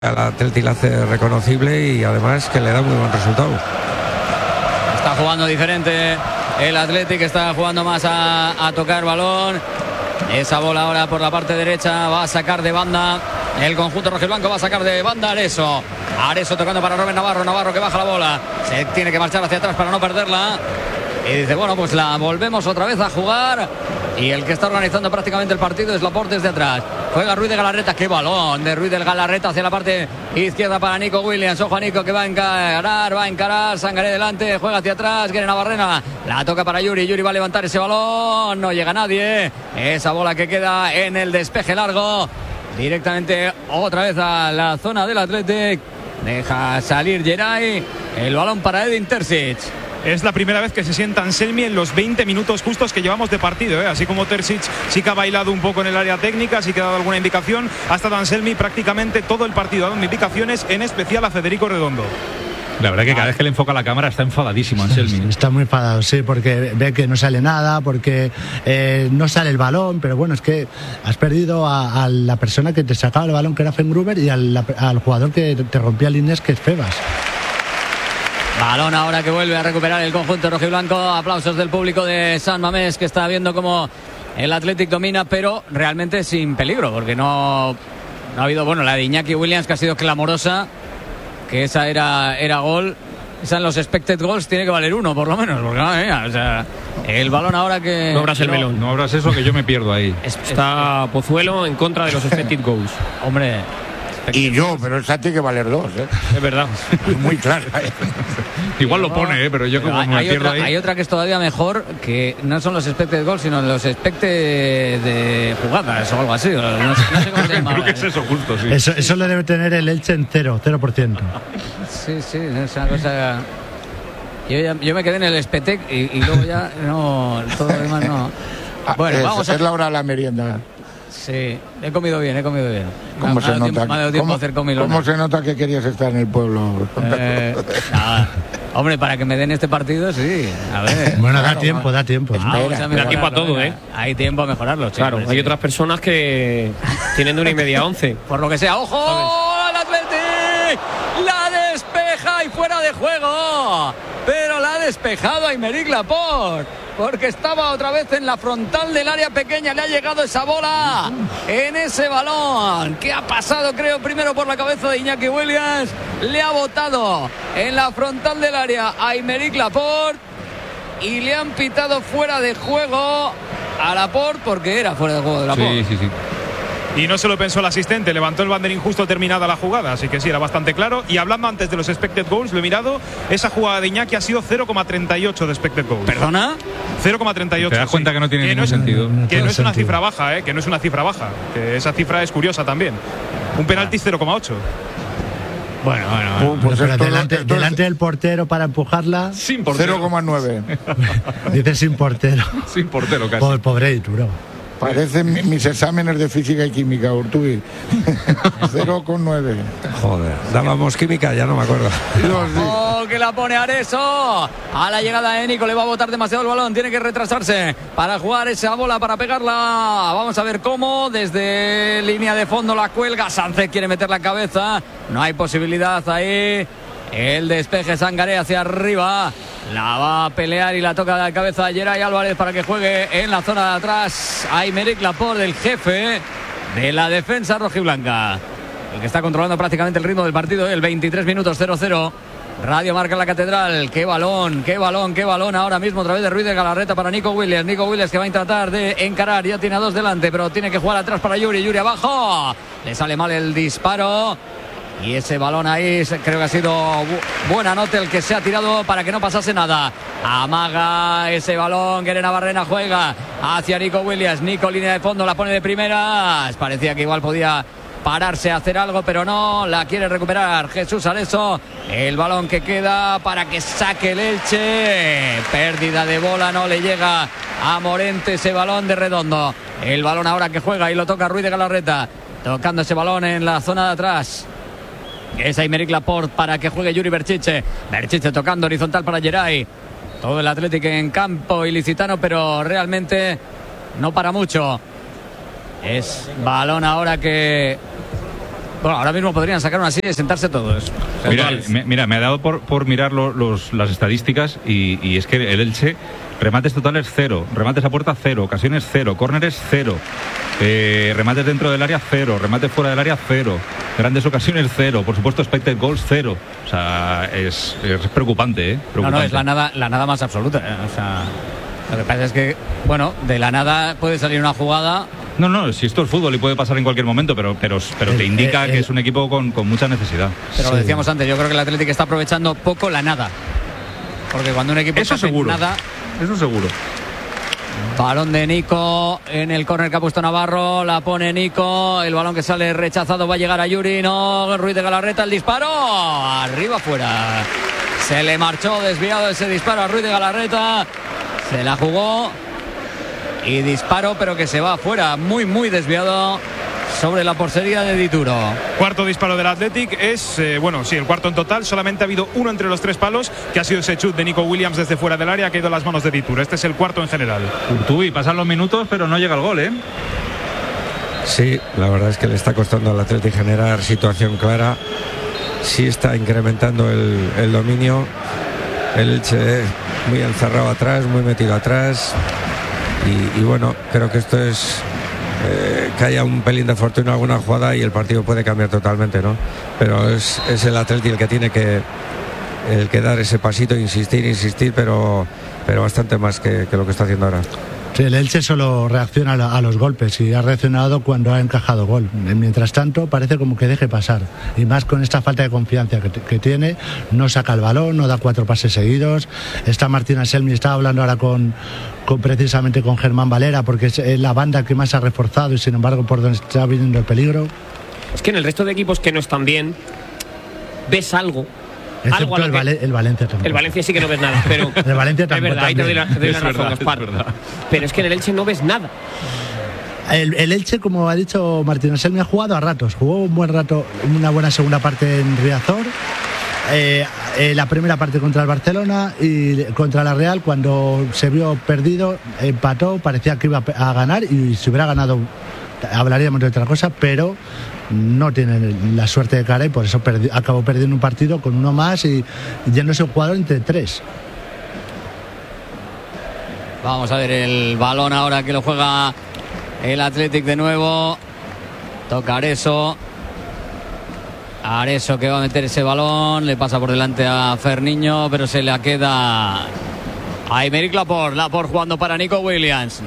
Al Atleti le hace reconocible y además que le da muy buen resultado. Está jugando diferente el Atleti, que está jugando más a tocar balón. Esa bola ahora por la parte derecha va a sacar de banda el conjunto rojiblanco, va a sacar de banda Areso tocando para Rubén Navarro que baja la bola, se tiene que marchar hacia atrás para no perderla y dice bueno, pues la volvemos otra vez a jugar. Y el que está organizando prácticamente el partido es Laporte desde atrás. Juega Ruiz de Galarreta. Qué balón de Ruiz de Galarreta hacia la parte izquierda para Nico Williams. Ojo a Nico que va a encarar. Sangaré delante. Juega hacia atrás. Guerra Navarrena. La toca para Yuri. Yuri va a levantar ese balón. No llega nadie. Esa bola que queda en el despeje largo. Directamente otra vez a la zona del Athletic. Deja salir Geray. El balón para Edin Terzic. Es la primera vez que se sienta Anselmi en los 20 minutos justos que llevamos de partido, ¿eh? Así como Terzic sí que ha bailado un poco en el área técnica, sí que ha dado alguna indicación. Ha estado Anselmi prácticamente todo el partido dando indicaciones, en especial a Federico Redondo. La verdad que cada vez que le enfoca la cámara está enfadadísimo Anselmi. Está muy enfadado, sí, porque ve que no sale nada, porque no sale el balón, pero bueno, es que has perdido a la persona que te sacaba el balón, que era Fengruber, y al jugador que te rompía líneas, que es Febas. Balón ahora que vuelve a recuperar el conjunto rojiblanco. Aplausos del público de San Mamés, que está viendo cómo el Athletic domina, pero realmente sin peligro, porque no ha habido, bueno, la de Iñaki Williams, que ha sido clamorosa, que esa era gol. Esa en los expected goals tiene que valer 1 por lo menos, porque o sea, el balón ahora que... No abras el melón, no abras eso, que yo me pierdo ahí. Está Pozuelo en contra de los expected goals. Hombre... Y yo, pero esa tiene que valer 2, ¿eh? Es verdad. Muy clara. Igual lo pone, pero yo como me pierdo ahí. Hay otra que es todavía mejor, que no son los expected goals, sino los expected de jugadas o algo así. No sé cómo se llama. Creo que es eso justo, sí. Eso le debe tener el Elche en 0%. Sí, es una cosa... Yo me quedé en el Spetec y luego ya no, todo lo demás no. Bueno, vamos a... Es la hora de la merienda. Sí, he comido bien. ¿Cómo se nota? Me ha dado tiempo a hacer comilona. ¿Cómo se nota que querías estar en el pueblo? Nada. Hombre, para que me den este partido, sí. A ver. Bueno, da tiempo. Da tiempo a todo, ¿eh? Hay tiempo a mejorarlo, chicos. Claro, hay otras personas que tienen de 1:30 a 11. Por lo que sea, ¡ojo! ¡El Athletic! ¡La despeja y fuera de juego! Pero la ha despejado Aymeric Laporte, porque estaba otra vez en la frontal del área pequeña. Le ha llegado esa bola en ese balón que ha pasado, creo, primero por la cabeza de Iñaki Williams. Le ha botado en la frontal del área a Aymeric Laporte y le han pitado fuera de juego a Laporte, porque era fuera de juego de Laporte. Sí. Y no se lo pensó el asistente, levantó el banderín justo terminada la jugada, así que sí, era bastante claro. Y hablando antes de los expected goals, lo he mirado, esa jugada de Iñaki ha sido 0,38 de expected goals. ¿Perdona? 0,38. Te das cuenta que no tiene ningún sentido. Que no es una cifra baja, que no es una cifra baja, que esa cifra es curiosa también. Un penalti 0,8. Bueno. Pues pero delante del portero para empujarla. Sin portero. 0,9. Dice sin portero. Sin portero, casi. Pobre Ituro. Parecen mis exámenes de física y química, Urtubi. 0,9. Joder, dábamos química, ya no me acuerdo. ¡Oh, que la pone Areso! A la llegada de Nico, le va a botar demasiado el balón, tiene que retrasarse para jugar esa bola, para pegarla. Vamos a ver cómo, desde línea de fondo la cuelga. Sánchez quiere meter la cabeza, no hay posibilidad ahí. El despeje Sangaré hacia arriba. La va a pelear y la toca de la cabeza a Geray Álvarez para que juegue en la zona de atrás. Aymeric Laporte, el jefe de la defensa rojiblanca, el que está controlando prácticamente el ritmo del partido. El 23 minutos 0-0. Radio Marca en la Catedral. Qué balón ahora mismo, a través de Ruiz de Galarreta para Nico Williams. Nico Williams que va a tratar de encarar, ya tiene a 2 delante, pero tiene que jugar atrás para Yuri abajo. Le sale mal el disparo. Y ese balón ahí creo que ha sido buena nota el que se ha tirado para que no pasase nada. Amaga ese balón, Guerra Navarrena juega hacia Nico Williams. Nico, línea de fondo, la pone de primeras. Parecía que igual podía pararse a hacer algo, pero no, la quiere recuperar Jesús Areso. El balón que queda para que saque el Elche. Pérdida de bola, no le llega a Morente ese balón de Redondo. El balón ahora que juega y lo toca Ruiz de Galarreta, tocando ese balón en la zona de atrás. Es Aymeric Laporte para que juegue Yuri Berchiche tocando horizontal para Geray. Todo el Athletic en campo ilicitano, pero realmente no para mucho. Es balón ahora que Bueno, ahora mismo podrían sacar una silla y sentarse todos. Mira, me ha dado por mirar las estadísticas y es que el Elche, remates totales 0, remates a puerta 0, ocasiones 0, córneres 0, remates dentro del área 0, remates fuera del área 0, grandes ocasiones 0, por supuesto expected goals 0. O sea, es preocupante, preocupante. No, es la nada más absoluta. O sea, lo que pasa es que, bueno, de la nada puede salir una jugada. No, si esto es fútbol y puede pasar en cualquier momento, pero te indica que es un equipo con mucha necesidad. Pero lo decíamos antes, yo creo que el Atlético está aprovechando poco la nada. Porque cuando un equipo eso hace seguro, nada... Eso seguro. Balón de Nico en el córner que ha puesto Navarro, la pone Nico, el balón que sale rechazado va a llegar a Yuri, no, Ruiz de Galarreta, el disparo, arriba fuera. Se le marchó desviado ese disparo a Ruiz de Galarreta, se la jugó y disparo, pero que se va afuera, muy desviado sobre la portería de Dituro. Cuarto disparo del Athletic, es, el cuarto en total. Solamente ha habido uno entre los 3 palos, que ha sido ese chut de Nico Williams desde fuera del área, que ha ido a las manos de Dituro. Este es el cuarto en general. Urtubi, pasan los minutos, pero no llega el gol, ¿eh? Sí, la verdad es que le está costando al Athletic generar situación clara. Sí está incrementando el dominio. El Elche muy encerrado atrás, muy metido atrás. Y bueno, creo que esto es que haya un pelín de fortuna en alguna jugada y el partido puede cambiar totalmente, ¿no? Pero es el Athletic el que tiene que dar ese pasito, insistir, pero bastante más que lo que está haciendo ahora. Sí, el Elche solo reacciona a los golpes y ha reaccionado cuando ha encajado gol. Mientras tanto, parece como que deje pasar. Y más con esta falta de confianza que tiene, no saca el balón, no da 4 pases seguidos. Está Martín Anselmi, estaba hablando ahora precisamente con Germán Valera, porque es la banda que más ha reforzado y sin embargo por donde está viniendo el peligro. Es que en el resto de equipos que no están bien, ves algo. Excepto el Valencia tampoco. El Valencia sí que no ves nada, pero el Valencia tampoco. Es verdad, ahí te doy la razón, Gaspar. Pero es que en el Elche no ves nada. El Elche, como ha dicho Martín Anselmi, ha jugado a ratos. Jugó un buen rato, una buena segunda parte en Riazor. La primera parte contra el Barcelona y contra la Real, cuando se vio perdido, empató, parecía que iba a ganar y si hubiera ganado hablaríamos de otra cosa, pero no tiene la suerte de cara y por eso acabó perdiendo un partido con uno más y yéndose un jugador entre 3. Vamos a ver el balón ahora que lo juega el Athletic de nuevo. Toca Areso que va a meter ese balón, le pasa por delante a Ferniño, pero se le queda a Aymeric Laporte jugando para Nico Williams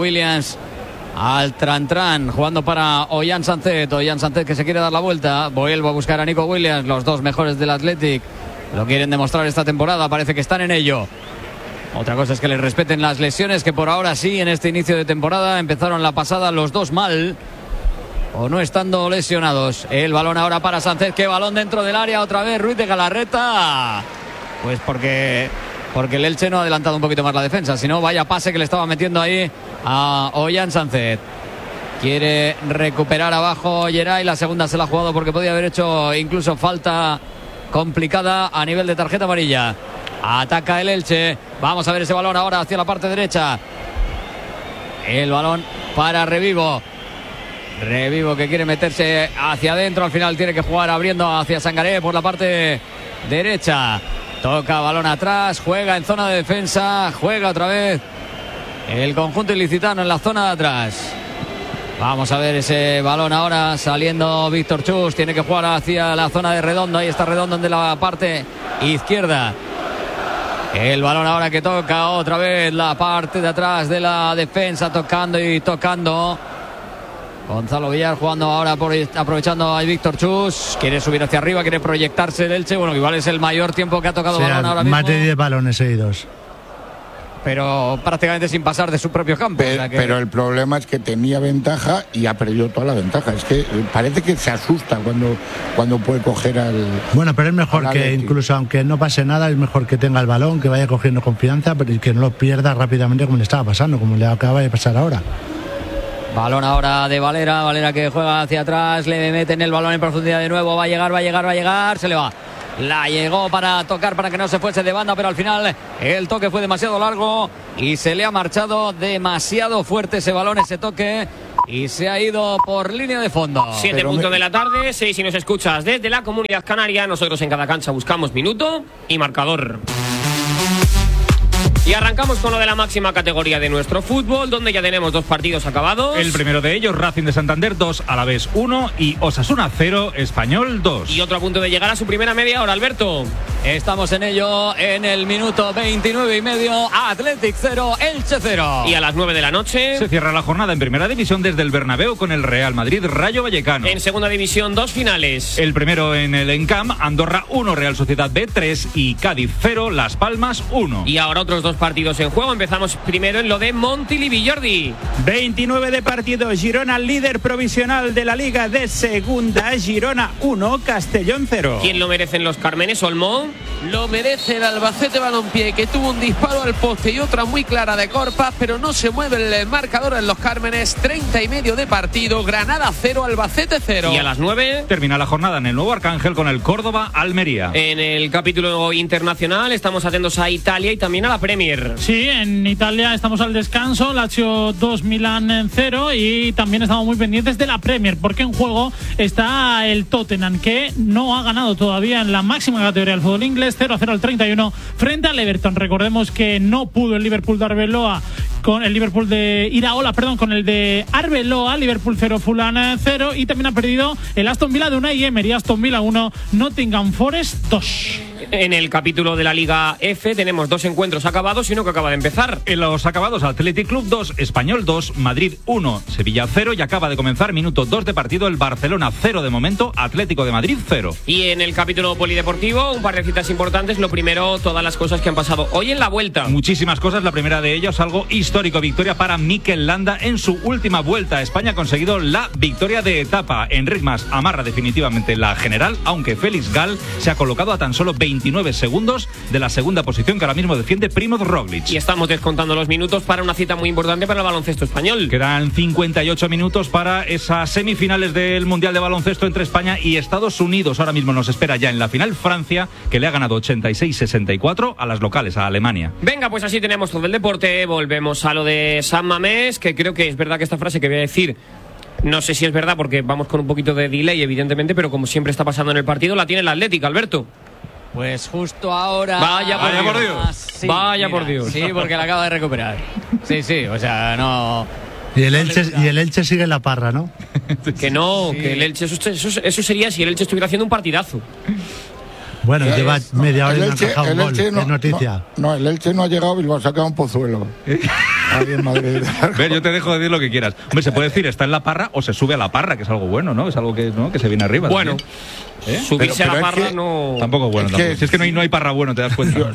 al Tran jugando para Ollán Sancet que se quiere dar la vuelta, vuelve a buscar a Nico Williams, los 2 mejores del Athletic lo quieren demostrar esta temporada, parece que están en ello. Otra cosa es que les respeten las lesiones, que por ahora sí, en este inicio de temporada empezaron la pasada los 2 mal o no estando lesionados. El balón ahora para Sánchez, que balón dentro del área, otra vez Ruiz de Galarreta, pues porque el Elche no ha adelantado un poquito más la defensa, si no vaya pase que le estaba metiendo ahí a Ollán Sánchez. Quiere recuperar abajo Geray, la segunda se la ha jugado porque podía haber hecho incluso falta complicada a nivel de tarjeta amarilla. Ataca el Elche, vamos a ver ese balón ahora hacia la parte derecha, el balón para Revivo que quiere meterse hacia adentro, al final tiene que jugar abriendo hacia Sangaré por la parte derecha. Toca balón atrás, juega en zona de defensa, juega otra vez el conjunto ilicitano en la zona de atrás. Vamos a ver ese balón ahora saliendo Víctor Chus, tiene que jugar hacia la zona de Redondo, ahí está Redondo de la parte izquierda. El balón ahora que toca otra vez la parte de atrás de la defensa, tocando. Gonzalo Villar jugando ahora aprovechando a Víctor Chus, quiere subir hacia arriba, quiere proyectarse el Elche, bueno, igual es el mayor tiempo que ha tocado balón ahora mismo. Más de 10 balones seguidos. Pero prácticamente sin pasar de su propio campo. Pero el problema es que tenía ventaja y ha perdido toda la ventaja. Es que parece que se asusta cuando puede coger al... Bueno, pero es mejor que incluso aunque no pase nada, es mejor que tenga el balón, que vaya cogiendo confianza, pero que no lo pierda rápidamente como le estaba pasando, como le acaba de pasar ahora. Balón ahora de Valera que juega hacia atrás, le meten el balón en profundidad de nuevo, va a llegar, se le va. La llegó para tocar para que no se fuese de banda, pero al final el toque fue demasiado largo y se le ha marchado demasiado fuerte ese balón, ese toque. y se ha ido por línea de fondo. 7:00 de la tarde, 6 si nos escuchas desde la Comunidad Canaria. Nosotros en cada cancha buscamos minuto y marcador. Y arrancamos con lo de la máxima categoría de nuestro fútbol, donde ya tenemos 2 partidos acabados. El primero de ellos, Racing de Santander 2, Alavés 1 y Osasuna 0, Español 2. Y otro a punto de llegar a su primera media hora, Alberto. Estamos en ello en el minuto 29:30. Athletic 0, Elche 0. Y a las 9 de la noche se cierra la jornada en primera división desde el Bernabéu con el Real Madrid Rayo Vallecano. En segunda división, 2 finales. El primero en el Encamp, Andorra 1, Real Sociedad B 3 y Cádiz 0, Las Palmas 1. Y ahora otros 2 partidos en juego. Empezamos primero en lo de Montilivi, Jordi. 29 de partido. Girona, líder provisional de la Liga de Segunda. Girona 1, Castellón 0. ¿Quién lo merecen los Cármenes, Olmo? Lo merece el Albacete Balompié, que tuvo un disparo al poste y otra muy clara de Corpas, pero no se mueve el marcador en los Cármenes. 30:30 de partido. Granada 0, Albacete 0. Y a las 9 termina la jornada en el Nuevo Arcángel con el Córdoba Almería. En el capítulo internacional estamos atentos a Italia y también a la Premier. Sí, en Italia estamos al descanso, Lazio 2, Milán 0, y también estamos muy pendientes de la Premier, porque en juego está el Tottenham, que no ha ganado todavía en la máxima categoría del fútbol inglés, 0-0 al 31 frente al Everton. Recordemos que no pudo el Liverpool de Arbeloa con el Liverpool de Iraola, con el de Arbeloa, Liverpool 0, Fulham 0, y también ha perdido el Aston Villa de Unai Emery, Aston Villa 1, Nottingham Forest 2. En el capítulo de la Liga F tenemos 2 encuentros acabados y uno que acaba de empezar. En los acabados, Athletic Club 2, Español 2, Madrid 1, Sevilla 0, y acaba de comenzar minuto 2 de partido, el Barcelona 0 de momento, Atlético de Madrid 0. Y en el capítulo polideportivo, un par de citas importantes. Lo primero, todas las cosas que han pasado hoy en la Vuelta. Muchísimas cosas, la primera de ellas, algo histórico, victoria para Mikel Landa en su última Vuelta. España ha conseguido la victoria de etapa. Enric Mas amarra definitivamente la general, aunque Félix Gal se ha colocado a tan solo 29 segundos de la segunda posición que ahora mismo defiende Primoz Roglic. Y estamos descontando los minutos para una cita muy importante para el baloncesto español. Quedan 58 minutos para esas semifinales del Mundial de Baloncesto entre España y Estados Unidos. Ahora mismo nos espera ya en la final Francia, que le ha ganado 86-64 a las locales, a Alemania. Venga, pues así tenemos todo el deporte. Volvemos a lo de San Mamés, que creo que es verdad que esta frase que voy a decir, no sé si es verdad porque vamos con un poquito de delay, evidentemente, pero como siempre está pasando en el partido, la tiene el Atlético, Alberto. Pues justo ahora... Vaya por Dios. Sí, Vaya por Dios. Sí, porque la acaba de recuperar. Sí, o sea, no... Y el Elche sigue en la parra, ¿no? Que no, sí. Que el Elche... Eso sería si el Elche estuviera haciendo un partidazo. Bueno, lleva media hora y no ha encajado un gol, es noticia. No, el Elche no ha llegado, Bilbao se ha quedado un pozuelo. Ahí en Madrid. Ver, yo te dejo decir lo que quieras. Hombre, se puede decir, está en la parra o se sube a la parra, que es algo bueno, ¿no? Es algo que, ¿no? Que se viene arriba. Bueno, subirse a la parra no... Tampoco es bueno. Si es que no hay parra bueno, te das cuenta.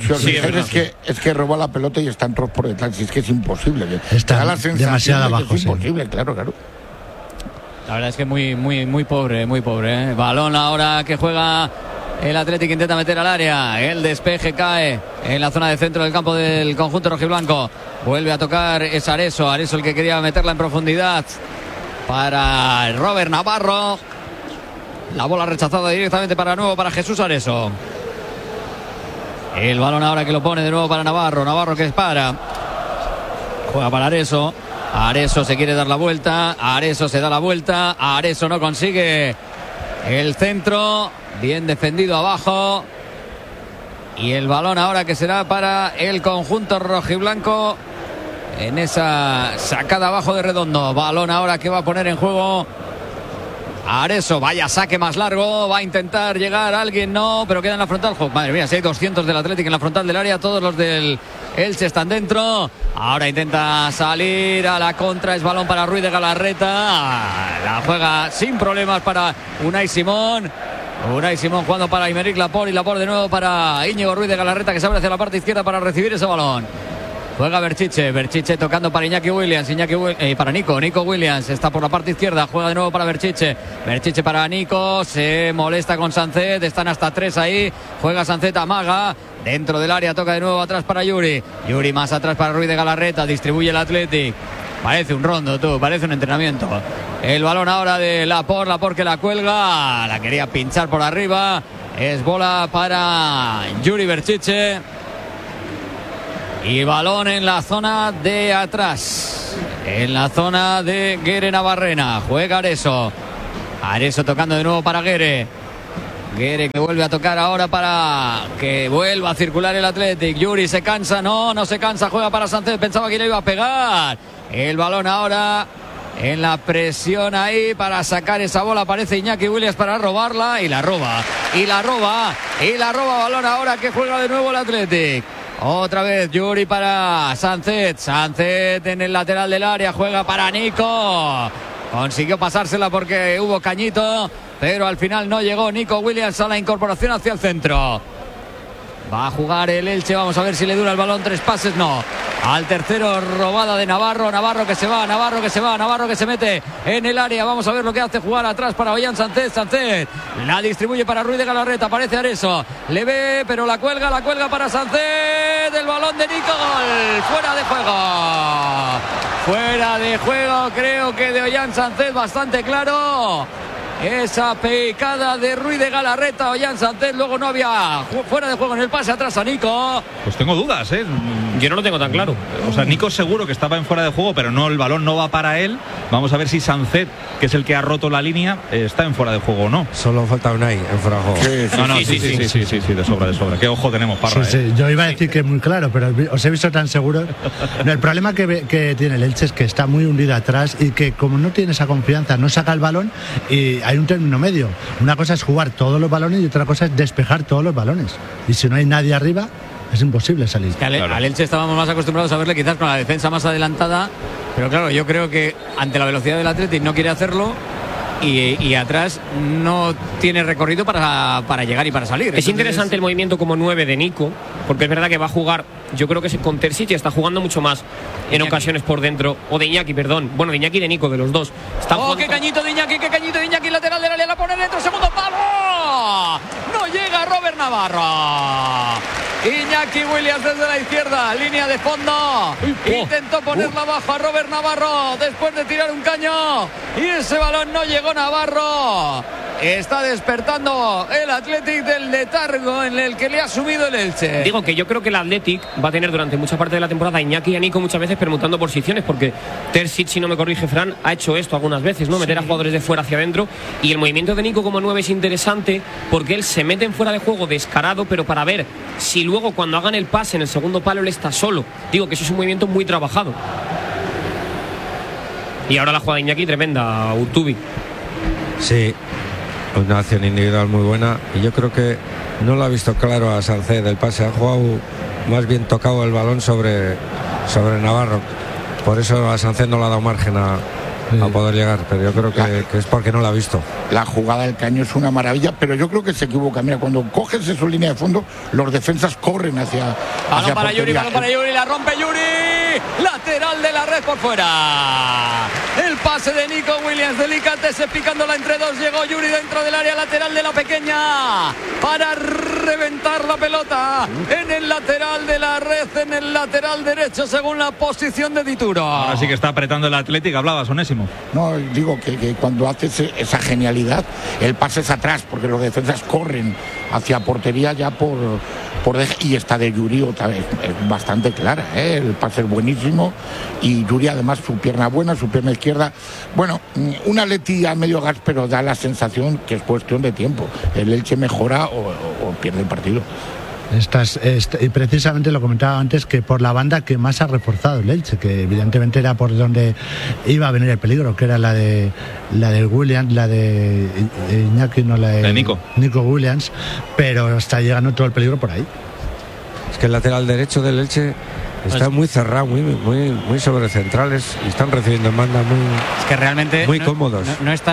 Es que roba la pelota y están todos por detrás. Si es que es imposible. Está demasiado abajo. Es imposible, claro. La verdad es que muy pobre, muy pobre, ¿eh? Balón ahora que juega... El Atlético, intenta meter al área. El despeje cae en la zona de centro del campo del conjunto rojiblanco. Vuelve a tocar es Areso. Areso el que quería meterla en profundidad para Robert Navarro. La bola rechazada directamente para nuevo para Jesús Areso. El balón ahora que lo pone de nuevo para Navarro. Navarro que dispara. Juega para Areso. Areso se quiere dar la vuelta. Areso se da la vuelta. Areso no consigue el centro. Bien defendido abajo. Y el balón ahora que será para el conjunto rojiblanco en esa sacada abajo de Redondo. Balón ahora que va a poner en juego Areso. Vaya saque más largo. Va a intentar llegar alguien, no, pero queda en la frontal. Madre mía, si hay 200 del Atlético en la frontal del área, todos los del Elche están dentro. Ahora intenta salir a la contra. Es balón para Ruiz de Galarreta. La juega sin problemas para Unai Simón. Unai Simón jugando para Aymeric Laporte y Laporte de nuevo para Íñigo Ruiz de Galarreta, que se abre hacia la parte izquierda para recibir ese balón. Juega Berchiche tocando para Iñaki Williams, para Nico Williams, está por la parte izquierda, juega de nuevo para Berchiche para Nico, se molesta con Sancet, están hasta 3 ahí, juega Sancet, amaga, dentro del área, toca de nuevo atrás para Yuri más atrás para Ruiz de Galarreta, distribuye el Athletic. Parece un rondo, parece un entrenamiento. El balón ahora de Laporte que la cuelga, la quería pinchar por arriba. Es bola para Yuri Berchiche. Y balón en la zona de atrás. en la zona de Guere Navarrena. Juega Areso. Areso tocando de nuevo para Guere. Guere que vuelve a tocar ahora para que vuelva a circular el Athletic. Yuri se cansa, no se cansa, juega para Sánchez, pensaba que le iba a pegar. El balón ahora en la presión ahí para sacar esa bola, aparece Iñaki Williams para robarla y la roba. Balón ahora que juega de nuevo el Athletic. Otra vez Yuri para Sánchez. Sánchez en el lateral del área, juega para Nico. Consiguió pasársela porque hubo cañito, pero al final no llegó Nico Williams a la incorporación hacia el centro. Va a jugar el Elche, vamos a ver si le dura el balón, 3 pases, no. Al tercero, robada de Navarro, Navarro que se mete en el área, vamos a ver lo que hace, jugar atrás para Ollán Sánchez, la distribuye para Ruiz de Galarreta, aparece Areso, le ve, pero la cuelga para Sánchez, el balón de Nico, gol, fuera de juego, creo que de Ollán Sánchez, bastante claro. Esa picada de Ruiz de Galarreta, Ollán Sánchez, luego no había fuera de juego en el pase atrás a Nico. Pues tengo dudas, ¿eh? Yo no lo tengo tan claro. O sea, Nico seguro que estaba en fuera de juego, pero no, el balón no va para él. Vamos a ver si Sánchez, que es el que ha roto la línea, está en fuera de juego o no. Solo falta Unai en fuera de juego. Sí, de sobra. Qué ojo tenemos, Parra. Sí. Yo iba a decir que muy claro, pero os he visto tan seguro. No, el problema que tiene el Elche es que está muy hundido atrás y que como no tiene esa confianza, no saca el balón y hay un término medio. Una cosa es jugar todos los balones y otra cosa es despejar todos los balones. Y si no hay nadie arriba, es imposible salir. Es que al Elche estábamos más acostumbrados a verle quizás con la defensa más adelantada, pero claro, yo creo que ante la velocidad del Athletic no quiere hacerlo y atrás no tiene recorrido para llegar y para salir. Es interesante el movimiento como 9 de Nico, porque es verdad que va a jugar, yo creo que con Terzic está jugando mucho más en ocasiones por dentro, o de Iñaki, perdón. Bueno, de Iñaki y de Nico, de los dos. Qué cañito de Iñaki, lateral del área, la pone dentro, segundo palo. No llega Robert Navarro. Iñaki Williams desde la izquierda, línea de fondo. Intentó ponerla abajo a Robert Navarro después de tirar un caño. Y ese balón no llegó Navarro. Está despertando el Athletic del letargo en el que le ha sumido el Elche. Digo que yo creo que el Athletic va a tener durante mucha parte de la temporada a Iñaki y a Nico muchas veces permutando posiciones, porque Terzic, si no me corrige Fran, ha hecho esto algunas veces, ¿no? Meter a jugadores de fuera hacia adentro. Y el movimiento de Nico como 9 es interesante porque él se mete en fuera de juego descarado, pero para ver si luego cuando hagan el pase en el segundo palo él está solo. Digo que eso es un movimiento muy trabajado. Y ahora la jugada de Iñaki tremenda, Urtubi. Sí, una acción individual muy buena y yo creo que no lo ha visto claro a Sánchez del pase, ha jugado más bien tocado el balón sobre Navarro, por eso a Sánchez no le ha dado margen a poder llegar, pero yo creo que es porque no lo ha visto. La jugada del caño es una maravilla, pero yo creo que se equivoca. Mira, cuando coges su línea de fondo, los defensas corren hacia balón para Yuri, la rompe Yuri, lateral de la red por fuera. El pase de Nico Williams, delicatese picándola entre dos, llegó Yuri dentro del área lateral de la pequeña para reventar la pelota en el lateral de la red, en el lateral derecho según la posición de Dituro. Ahora sí que está apretando el Athletic, hablabas, Onésimo. No, digo que cuando haces esa genialidad, el pase es atrás, porque los defensas corren hacia portería ya y esta de Yuri otra vez es bastante clara, ¿eh? El pase es buenísimo y Yuri además su pierna buena, su pierna izquierda, bueno, un Atleti a medio gas, pero da la sensación que es cuestión de tiempo, el Elche mejora o pierde el partido. Y precisamente lo comentaba antes, que por la banda que más ha reforzado el Elche, que evidentemente era por donde iba a venir el peligro, que era la de Williams, la de Iñaki, no la de Nico Williams, pero está llegando todo el peligro por ahí. Es que el lateral derecho del Elche está muy cerrado, muy sobre centrales y están recibiendo en banda es que realmente muy cómodos.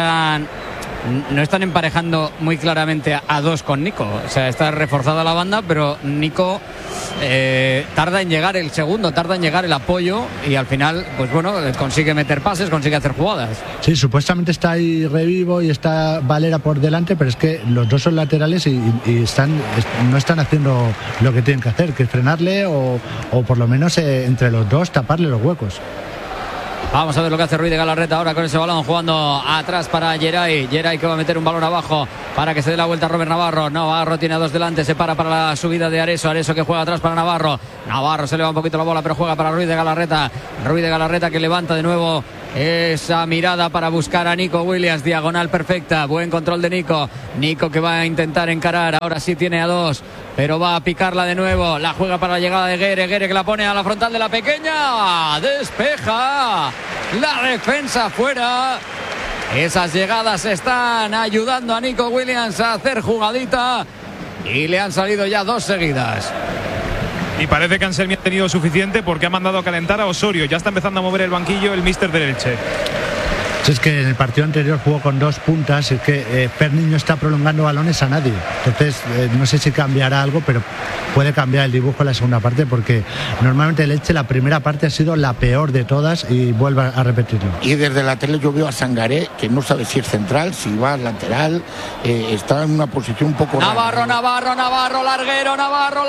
No están emparejando muy claramente a dos con Nico. O sea, está reforzada la banda, pero Nico tarda en llegar el segundo, tarda en llegar el apoyo y al final, pues bueno, consigue meter pases, consigue hacer jugadas. Sí, supuestamente está ahí Revivo y está Valera por delante, pero es que los dos son laterales y no están haciendo lo que tienen que hacer, que es frenarle o por lo menos entre los dos taparle los huecos. Vamos a ver lo que hace Ruiz de Galarreta ahora con ese balón, jugando atrás para Geray. Geray que va a meter un balón abajo para que se dé la vuelta a Robert Navarro. Navarro tiene a dos delante, se para la subida de Areso. Areso que juega atrás para Navarro. Navarro se le va un poquito la bola, pero juega para Ruiz de Galarreta. Ruiz de Galarreta que levanta de nuevo esa mirada para buscar a Nico Williams. Diagonal perfecta, buen control de Nico. Nico que va a intentar encarar, ahora sí tiene a dos, pero va a picarla de nuevo. La juega para la llegada de Guerre. Guerre que la pone a la frontal de la pequeña. Despeja la defensa fuera. Esas llegadas están ayudando a Nico Williams a hacer jugadita y le han salido ya dos seguidas. Y parece que Anselmi ha tenido suficiente porque ha mandado a calentar a Osorio. Ya está empezando a mover el banquillo el míster del Elche. Es que en el partido anterior jugó con dos puntas, es que Perni no está prolongando balones a nadie. Entonces, no sé si cambiará algo, pero puede cambiar el dibujo en la segunda parte, porque normalmente el Elche la primera parte ha sido la peor de todas y vuelve a repetirlo. Y desde la tele yo veo a Sangaré, que no sabe si es central, si va lateral, está en una posición un poco Navarro, rara. Navarro, larguero, Navarro.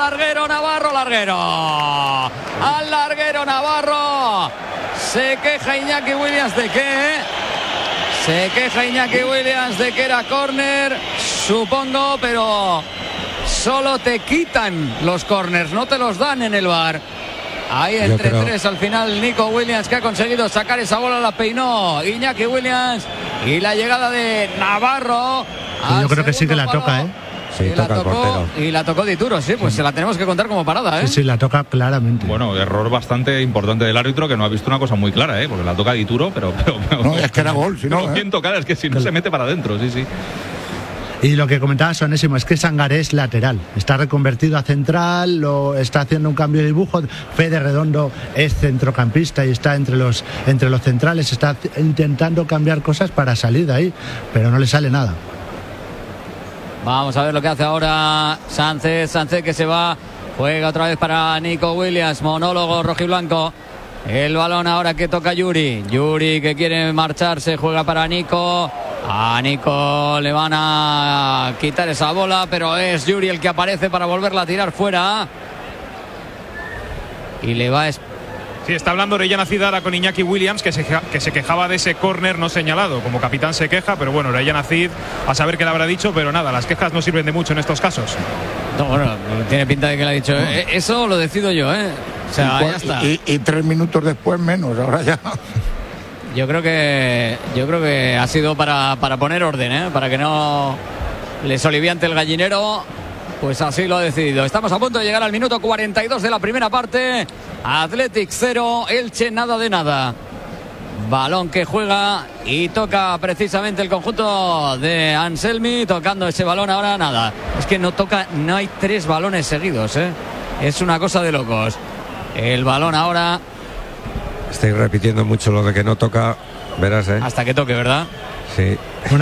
Al larguero Navarro. Se queja Iñaki Williams de qué. Se queja Iñaki Williams de que era córner, supongo, pero solo te quitan los córners, no te los dan en el VAR. Ahí entre tres al final Nico Williams, que ha conseguido sacar esa bola, la peinó Iñaki Williams, y la llegada de Navarro. Yo creo que sí que la toca, Sí, toca el portero. Y la tocó Dituro, sí, pues se la tenemos que contar como parada, Sí, la toca claramente. Bueno, error bastante importante del árbitro, que no ha visto una cosa muy clara, porque la toca Dituro, pero no, es que era gol, si no. Bien tocada, es que si no se mete para adentro, sí. Y lo que comentaba Sonésimo es que Sangaré es lateral, está reconvertido a central, está haciendo un cambio de dibujo. Fede Redondo es centrocampista y está entre los centrales, está intentando cambiar cosas para salir de ahí, pero no le sale nada. Vamos a ver lo que hace ahora Sánchez que se va, juega otra vez para Nico Williams, monólogo rojiblanco. El balón ahora que toca Yuri que quiere marcharse, juega para Nico. A Nico le van a quitar esa bola, pero es Yuri el que aparece para volverla a tirar fuera. Y le va a... Sí, está hablando Orellana Cid ahora con Iñaki Williams, que se quejaba de ese córner no señalado. Como capitán se queja, pero bueno, Orellana Cid a saber qué le habrá dicho, pero nada, las quejas no sirven de mucho en estos casos. No, bueno, tiene pinta de que le ha dicho, eso lo decido yo, O sea, ya está. Y 3 minutos después menos, ahora ya. Yo creo que ha sido para poner orden, para que no les oliviante el gallinero. Pues así lo ha decidido. Estamos a punto de llegar al minuto 42 de la primera parte. Athletic 0, Elche nada de nada. Balón que juega y toca precisamente el conjunto de Anselmi, tocando ese balón ahora nada. Es que no hay 3 balones seguidos, Es una cosa de locos. El balón ahora... Estoy repitiendo mucho lo de que no toca, verás, Hasta que toque, ¿verdad? Sí.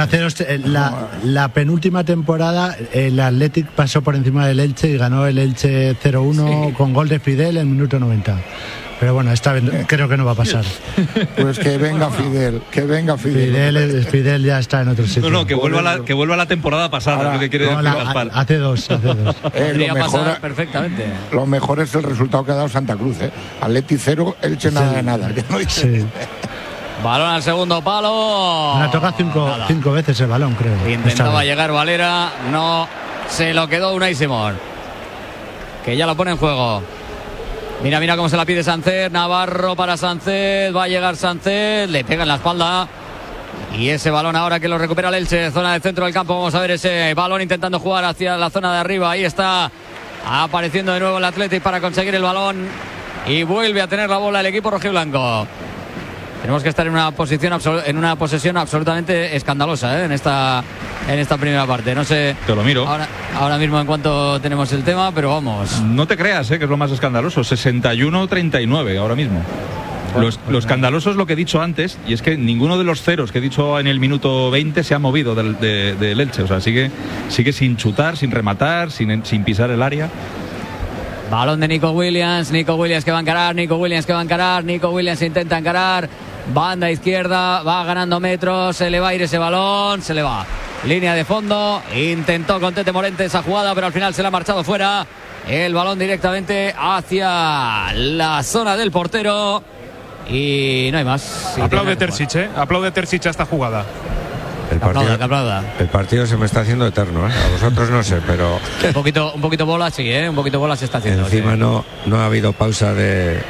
La penúltima temporada el Athletic pasó por encima del Elche y ganó el Elche 0-1 con gol de Fidel en minuto 90. Pero bueno, esta vez creo que no va a pasar. Pues que venga Fidel, que venga Fidel. Fidel ya está en otro sitio. No, que vuelva la temporada pasada, ahora, lo que quiere decir Gaspar. Hace dos. Podría pasar perfectamente. Lo mejor es el resultado que ha dado Santa Cruz, Athletic 0, Elche nada de nada. Que no dice. Balón al segundo palo. La toca 5 veces el balón, creo. Intentaba llegar Valera, no se lo quedó Unai Simón, que ya lo pone en juego. Mira cómo se la pide Sánchez. Navarro para Sánchez, va a llegar Sánchez, le pega en la espalda. Y ese balón ahora que lo recupera el Elche, zona del centro del campo. Vamos a ver ese balón intentando jugar hacia la zona de arriba. Ahí está apareciendo de nuevo el Athletic para conseguir el balón. Y vuelve a tener la bola el equipo rojiblanco. Tenemos que estar en una posesión absolutamente escandalosa, en esta primera parte. No sé. Te lo miro. Ahora mismo en cuanto tenemos el tema, pero vamos. No te creas, que es lo más escandaloso. 61-39 ahora mismo. Lo escandaloso es lo que he dicho antes, y es que ninguno de los ceros que he dicho en el minuto 20 se ha movido del Elche. O sea, sigue sin chutar, sin rematar, sin pisar el área. Balón de Nico Williams que va a encarar, Nico Williams intenta encarar, banda izquierda, va ganando metros, se le va a ir ese balón, se le va. Línea de fondo, intentó con Tete Morente esa jugada, pero al final se le ha marchado fuera. El balón directamente hacia la zona del portero. y no hay más. Aplaude Terzic, aplaude Terzic a esta jugada. El partido se me está haciendo eterno, ¿eh? A vosotros no sé, pero un poquito bola, sí, un poquito bola se está haciendo. Encima sí. no ha habido pausa de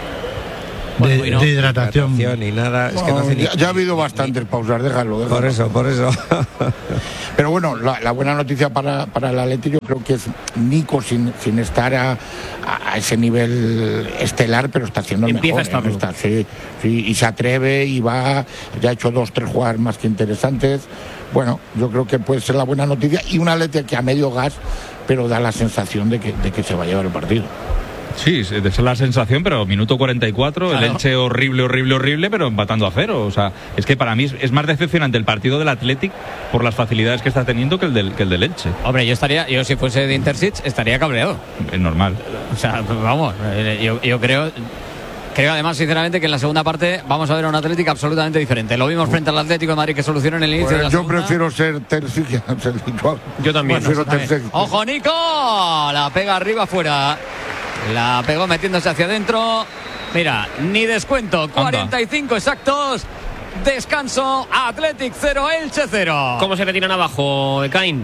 hidratación ni nada. Es que no hace ya ha habido bastantes pausas, déjalo. Por eso. Pero bueno, la buena noticia para el Atleti, yo creo que es Nico sin estar a ese nivel estelar, pero está haciendo Empieza mejor. Sí, y se atreve y va, ya ha hecho 2-3 jugadas más que interesantes. Bueno, yo creo que puede ser la buena noticia y un Atleti que a medio gas, pero da la sensación de que se va a llevar el partido. Sí, esa es la sensación, pero minuto 44, claro. El Elche horrible, pero empatando a 0. O sea, es que para mí es más decepcionante el partido del Athletic por las facilidades que está teniendo que el del Elche. Hombre, yo si fuese de Intercic estaría cabreado. Es normal. O sea, vamos, yo creo además sinceramente que en la segunda parte vamos a ver a un Atlético absolutamente diferente. Lo vimos frente al Atlético de Madrid que solucionó en el inicio de la segunda. Yo prefiero ser Terzic que ser Nico. Yo también. Prefiero Terzic. ¡Ojo, Nico! La pega arriba afuera. La pegó metiéndose hacia adentro. Mira, ni descuento. 45 exactos. Descanso. Athletic 0, Elche 0. ¿Cómo se retiran abajo, Ekain?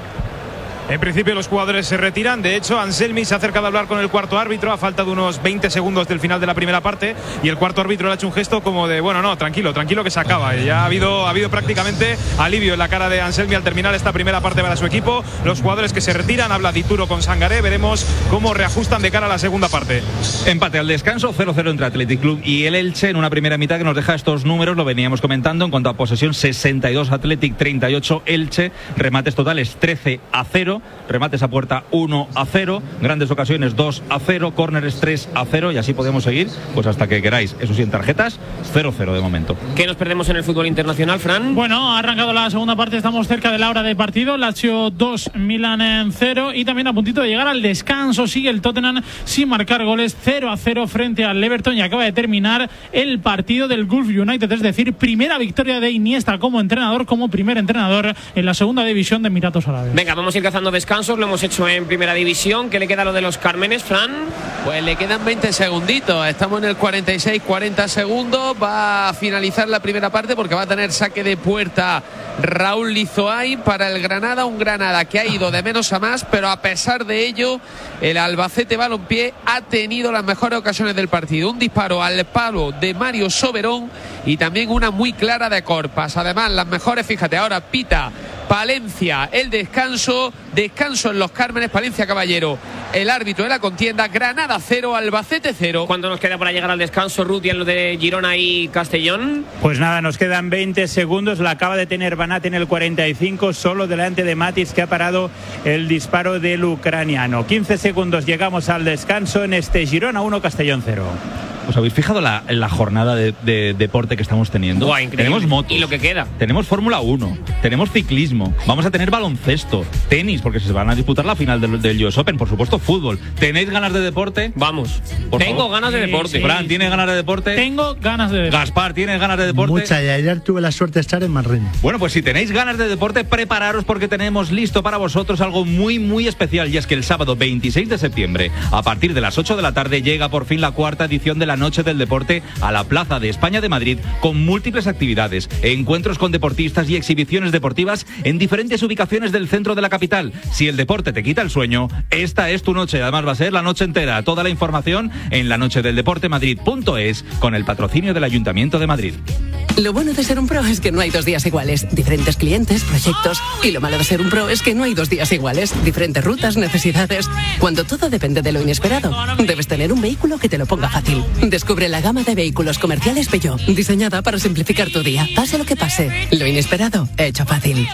En principio los jugadores se retiran. De hecho, Anselmi se ha acercado a hablar con el cuarto árbitro a falta de unos 20 segundos del final de la primera parte, y el cuarto árbitro le ha hecho un gesto como de bueno, no, tranquilo que se acaba. Y ya ha habido prácticamente alivio en la cara de Anselmi al terminar esta primera parte para su equipo. Los jugadores que se retiran, habla Dituro con Sangaré, veremos cómo reajustan de cara a la segunda parte. Empate al descanso, 0-0 entre Athletic Club y el Elche en una primera mitad que nos deja estos números, lo veníamos comentando. En cuanto a posesión, 62 Athletic, 38 Elche, remates totales 13-0, remates a puerta 1-0, grandes ocasiones 2-0, córneres 3-0, y así podemos seguir pues hasta que queráis. Eso sí, en tarjetas 0-0 de momento. ¿Qué nos perdemos en el fútbol internacional, Fran? Bueno, ha arrancado la segunda parte, estamos cerca de la hora de partido. Lazio 2, Milan en 0, y también a puntito de llegar al descanso. Sigue el Tottenham sin marcar goles, 0-0 frente al Everton, y acaba de terminar el partido del Gulf United, es decir, primera victoria de Iniesta como entrenador, como primer entrenador en la segunda división de Emiratos Árabes. Venga, vamos a ir cazando descansos, lo hemos hecho en primera división. ¿Qué le queda a lo de los Cármenes, Fran? Pues le quedan 20 segunditos, estamos en el 46-40 segundos, va a finalizar la primera parte porque va a tener saque de puerta Raúl Lizoay para el Granada, un Granada que ha ido de menos a más, pero a pesar de ello el Albacete Balompié ha tenido las mejores ocasiones del partido, un disparo al palo de Mario Soberón y también una muy clara de Corpas. Además las mejores, fíjate, ahora pita Palencia el descanso en los Cármenes, Palencia Caballero el árbitro de la contienda. Granada 0, Albacete 0. ¿Cuánto nos queda para llegar al descanso, Ruti, en lo de Girona y Castellón? Pues nada, nos quedan 20 segundos. La acaba de tener Banat en el 45, solo delante de Matis, que ha parado el disparo del ucraniano. 15 segundos, llegamos al descanso en este Girona 1, Castellón 0. ¿Os habéis fijado en la jornada de deporte que estamos teniendo? Buah, tenemos motos. Y lo que queda. Tenemos Fórmula 1, tenemos ciclismo, vamos a tener baloncesto, tenis, porque se van a disputar la final del US Open, por supuesto fútbol. ¿Tenéis ganas de deporte? Vamos. Tengo ganas de deporte. Sí. Fran, ¿tienes ganas de deporte? Tengo ganas de deporte. Gaspar, ¿tienes ganas de deporte? Mucha, y ayer tuve la suerte de estar en Madrid. Bueno, pues si tenéis ganas de deporte, prepararos porque tenemos listo para vosotros algo muy, muy especial, y es que el sábado 26 de septiembre, a partir de las 8 de la tarde, llega por fin la cuarta edición de la Noche del Deporte a la Plaza de España de Madrid, con múltiples actividades, encuentros con deportistas y exhibiciones deportivas en diferentes ubicaciones del centro de la capital. Si el deporte te quita el sueño, esta es tu noche. Además va a ser la noche entera. Toda la información en lanochedeldeportemadrid.es, con el patrocinio del Ayuntamiento de Madrid. Lo bueno de ser un pro es que no hay 2 días iguales. Diferentes clientes, proyectos. Y lo malo de ser un pro es que no hay 2 días iguales. Diferentes rutas, necesidades. Cuando todo depende de lo inesperado, debes tener un vehículo que te lo ponga fácil. Descubre la gama de vehículos comerciales Peugeot, diseñada para simplificar tu día. Pase lo que pase, lo inesperado, hecho fácil.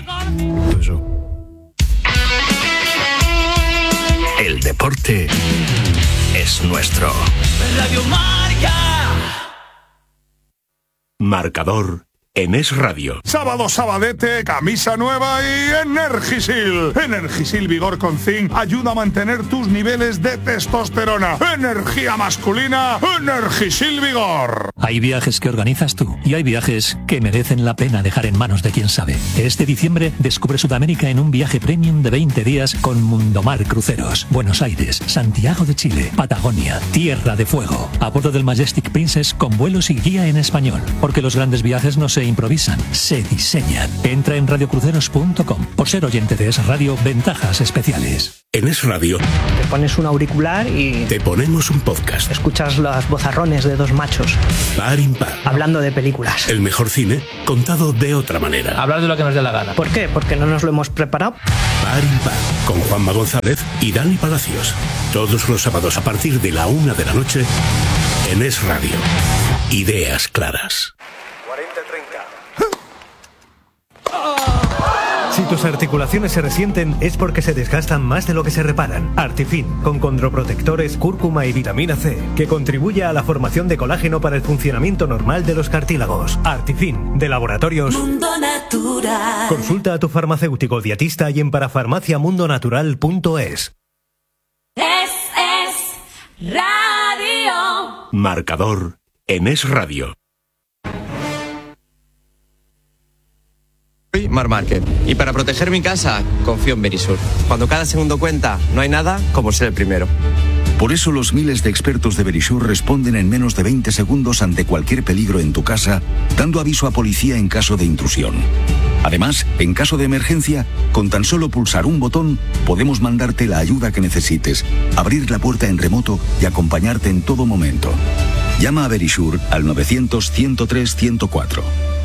El deporte es nuestro. Radio Marca. Marcador en Es Radio. Sábado sabadete, camisa nueva y Energisil. Energisil Vigor con Zinc ayuda a mantener tus niveles de testosterona. Energía masculina, Energisil Vigor. Hay viajes que organizas tú y hay viajes que merecen la pena dejar en manos de quien sabe. Este diciembre descubre Sudamérica en un viaje premium de 20 días con Mundomar Cruceros. Buenos Aires, Santiago de Chile, Patagonia, Tierra de Fuego. A bordo del Majestic Princess con vuelos y guía en español. Porque los grandes viajes no se improvisan, se diseñan. Entra en radiocruceros.com. Por ser oyente de Es Radio, ventajas especiales. En Es Radio te pones un auricular y te ponemos un podcast. Escuchas los vozarrones de dos machos Par impar, hablando de películas. El mejor cine contado de otra manera. Hablar de lo que nos dé la gana. ¿Por qué? Porque no nos lo hemos preparado. Par impar, con Juanma González y Dani Palacios. Todos los sábados a partir de la 1 de la noche en Es Radio. Ideas claras. 40-30. Si tus articulaciones se resienten es porque se desgastan más de lo que se reparan. Artifin, con condroprotectores, cúrcuma y vitamina C, que contribuye a la formación de colágeno para el funcionamiento normal de los cartílagos. Artifin, de Laboratorios Mundo Natural. Consulta a tu farmacéutico dietista y en parafarmaciamundonatural.es. Es Radio. Marcador en Es Radio. Soy Mar Márquez y para proteger mi casa confío en Verisur. Cuando cada segundo cuenta, no hay nada como ser el primero. Por eso los miles de expertos de Verisur responden en menos de 20 segundos ante cualquier peligro en tu casa, dando aviso a policía en caso de intrusión. Además, en caso de emergencia, con tan solo pulsar un botón, podemos mandarte la ayuda que necesites, abrir la puerta en remoto y acompañarte en todo momento. Llama a Verisur al 900-103-104.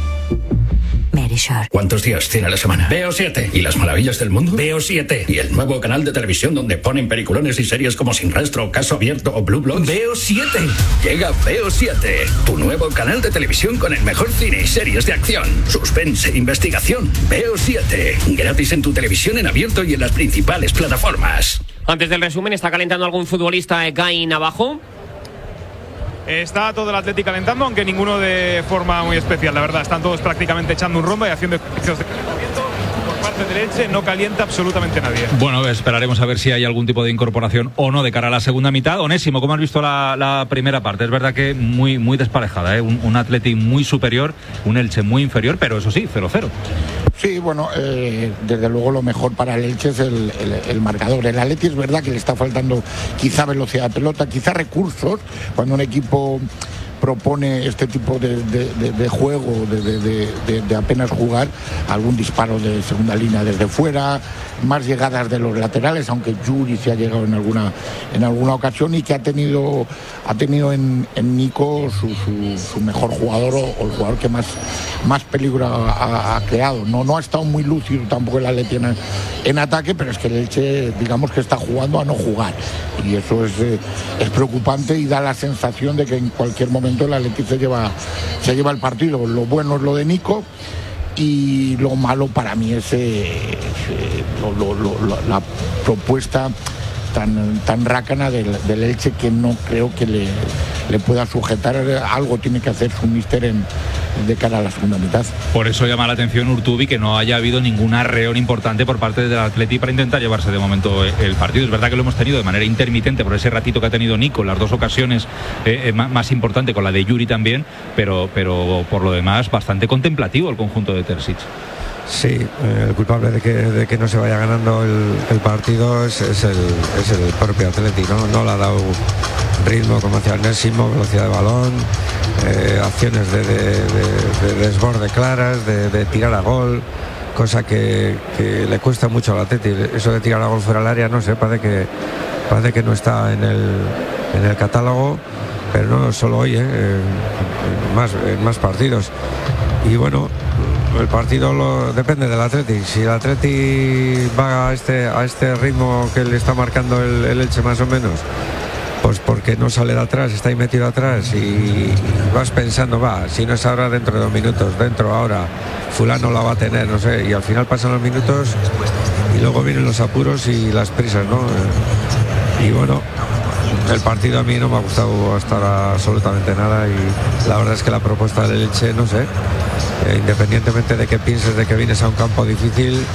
Verisur. ¿Cuántos días tiene la semana? Veo 7. ¿Y las maravillas del mundo? Veo 7. ¿Y el nuevo canal de televisión donde ponen peliculones y series como Sin Rastro, Caso Abierto o Blue Bloods? Veo 7. Llega Veo 7, tu nuevo canal de televisión con el mejor cine y series de acción, suspense, investigación. Veo 7. Gratis en tu televisión en abierto y en las principales plataformas. Antes del resumen, ¿está calentando algún futbolista Caín abajo? Está todo el Atleti calentando, aunque ninguno de forma muy especial, la verdad. Están todos prácticamente echando un rumbo y haciendo ejercicios de calentamiento. Por parte del Elche no calienta absolutamente nadie. Bueno, esperaremos a ver si hay algún tipo de incorporación o no de cara a la segunda mitad. Onésimo, ¿cómo has visto la primera parte? Es verdad que muy desparejada, ¿eh? Un Atleti muy superior, un Elche muy inferior, pero eso sí, 0-0. Sí, bueno, desde luego lo mejor para el Elche es el marcador. El Atleti es verdad que le está faltando quizá velocidad de pelota, quizá recursos, cuando un equipo propone este tipo de juego, de apenas jugar, algún disparo de segunda línea desde fuera, más llegadas de los laterales, aunque Yuri se ha llegado en alguna ocasión y que ha tenido en Nico su mejor jugador o el jugador que más peligro ha creado. No ha estado muy lúcido tampoco el Atleti en ataque, pero es que el Elche, digamos que está jugando a no jugar, y eso es preocupante y da la sensación de que en cualquier momento el Atleti se lleva el partido. Lo bueno es lo de Nico y lo malo para mí es la propuesta tan rácana del Elche, que no creo que le pueda sujetar. Algo tiene que hacer su míster de cara a la segunda mitad. Por eso llama la atención Urtubi que no haya habido ningún arreón importante por parte del Atleti para intentar llevarse de momento el partido. Es verdad que lo hemos tenido de manera intermitente por ese ratito que ha tenido Nico, las dos ocasiones más importante, con la de Yuri también, pero por lo demás bastante contemplativo el conjunto de Terzic. Sí, el culpable de que no se vaya ganando el partido es el propio Atleti, ¿no? No le ha dado ritmo, como decía Onésimo, velocidad de balón, acciones de desborde claras, de tirar a gol, cosa que le cuesta mucho al Atleti. Eso de tirar a gol fuera del área, no sé, parece que no está en el catálogo, pero no solo hoy, en más partidos. Y bueno, el partido depende del Atleti. Si el Atleti va a este ritmo que le está marcando el Elche más o menos, pues porque no sale de atrás, está ahí metido atrás y vas pensando, si no es ahora, dentro de 2 minutos, dentro ahora, fulano la va a tener, no sé, y al final pasan los minutos y luego vienen los apuros y las prisas, ¿no? Y bueno, el partido a mí no me ha gustado hasta ahora absolutamente nada, y la verdad es que la propuesta del Elche, no sé, independientemente de que pienses de que vienes a un campo difícil,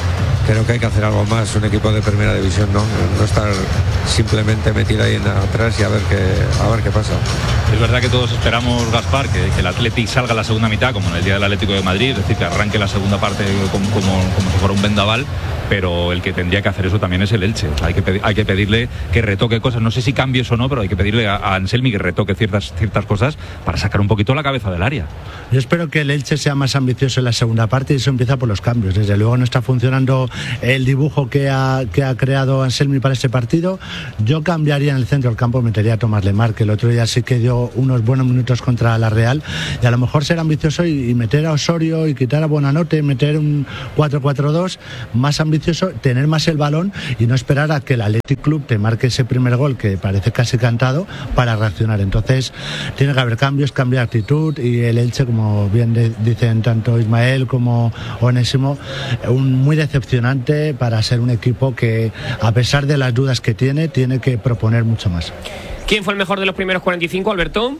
creo que hay que hacer algo más, un equipo de primera división, no estar simplemente metido ahí atrás y a ver qué pasa. Es verdad que todos esperamos, Gaspar, que el Athletic salga a la segunda mitad, como en el día del Atlético de Madrid, es decir, que arranque la segunda parte como si fuera un vendaval, pero el que tendría que hacer eso también es el Elche. O sea, hay que pedirle que retoque cosas, no sé si cambios o no, pero hay que pedirle a Anselmi que retoque ciertas cosas para sacar un poquito la cabeza del área. Yo espero que el Elche sea más ambicioso en la segunda parte y eso empieza por los cambios. Desde luego no está funcionando el dibujo que ha creado Anselmi para este partido. Yo cambiaría en el centro del campo, metería a Tomás Lemar, que el otro día sí que dio unos buenos minutos contra la Real, y a lo mejor ser ambicioso y meter a Osorio y quitar a Buonanotte, meter un 4-4-2 más ambicioso, tener más el balón y no esperar a que el Athletic Club te marque ese primer gol que parece casi cantado para reaccionar. Entonces tiene que haber cambios, cambiar actitud, y el Elche, como bien dicen tanto Ismael como Onésimo, muy decepcionante para ser un equipo que, a pesar de las dudas que tiene que proponer mucho más. ¿Quién fue el mejor de los primeros 45, Alberto?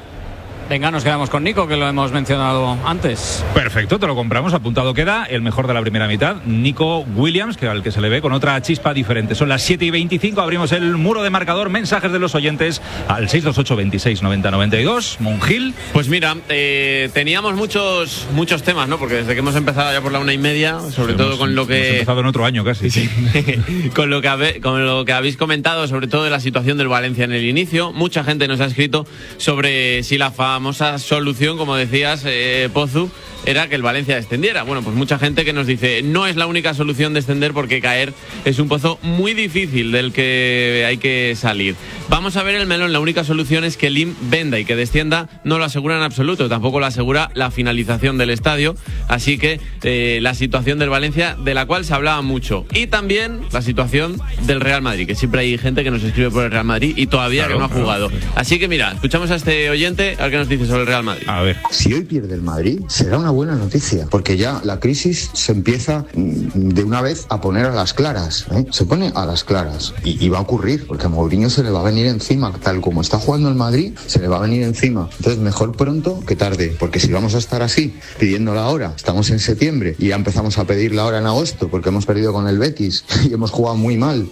Venga, nos quedamos con Nico, que lo hemos mencionado antes. Perfecto, te lo compramos, apuntado queda. El mejor de la primera mitad, Nico Williams, que al que se le ve con otra chispa diferente. Son las 7:25, abrimos el muro de marcador. Mensajes de los oyentes al 628 26 90 92. Monjil. Pues mira, teníamos muchos temas, ¿no? Porque desde que hemos empezado ya por la 1:30, sobre todo con lo que... Hemos empezado en otro año casi. Sí. con lo que habéis comentado, sobre todo de la situación del Valencia en el inicio. Mucha gente nos ha escrito sobre si la famosa solución, como decías, Pozu, era que el Valencia descendiera. Bueno, pues mucha gente que nos dice, no es la única solución descender, porque caer es un pozo muy difícil del que hay que salir. Vamos a ver el melón. La única solución es que Lim venda, y que descienda no lo asegura en absoluto, tampoco lo asegura la finalización del estadio. Así que la situación del Valencia, de la cual se hablaba mucho, y también la situación del Real Madrid, que siempre hay gente que nos escribe por el Real Madrid y todavía que no ha jugado. Así que mira, escuchamos a este oyente a ver qué nos dice sobre el Real Madrid. A ver. Si hoy pierde el Madrid, será una buena noticia, porque ya la crisis se empieza de una vez a poner a las claras, ¿eh? Se pone a las claras, y va a ocurrir, porque a Mourinho se le va a venir encima, tal como está jugando el Madrid, se le va a venir encima. Entonces mejor pronto que tarde, porque si vamos a estar así pidiendo la hora, estamos en septiembre y ya empezamos a pedir la hora en agosto porque hemos perdido con el Betis y hemos jugado muy mal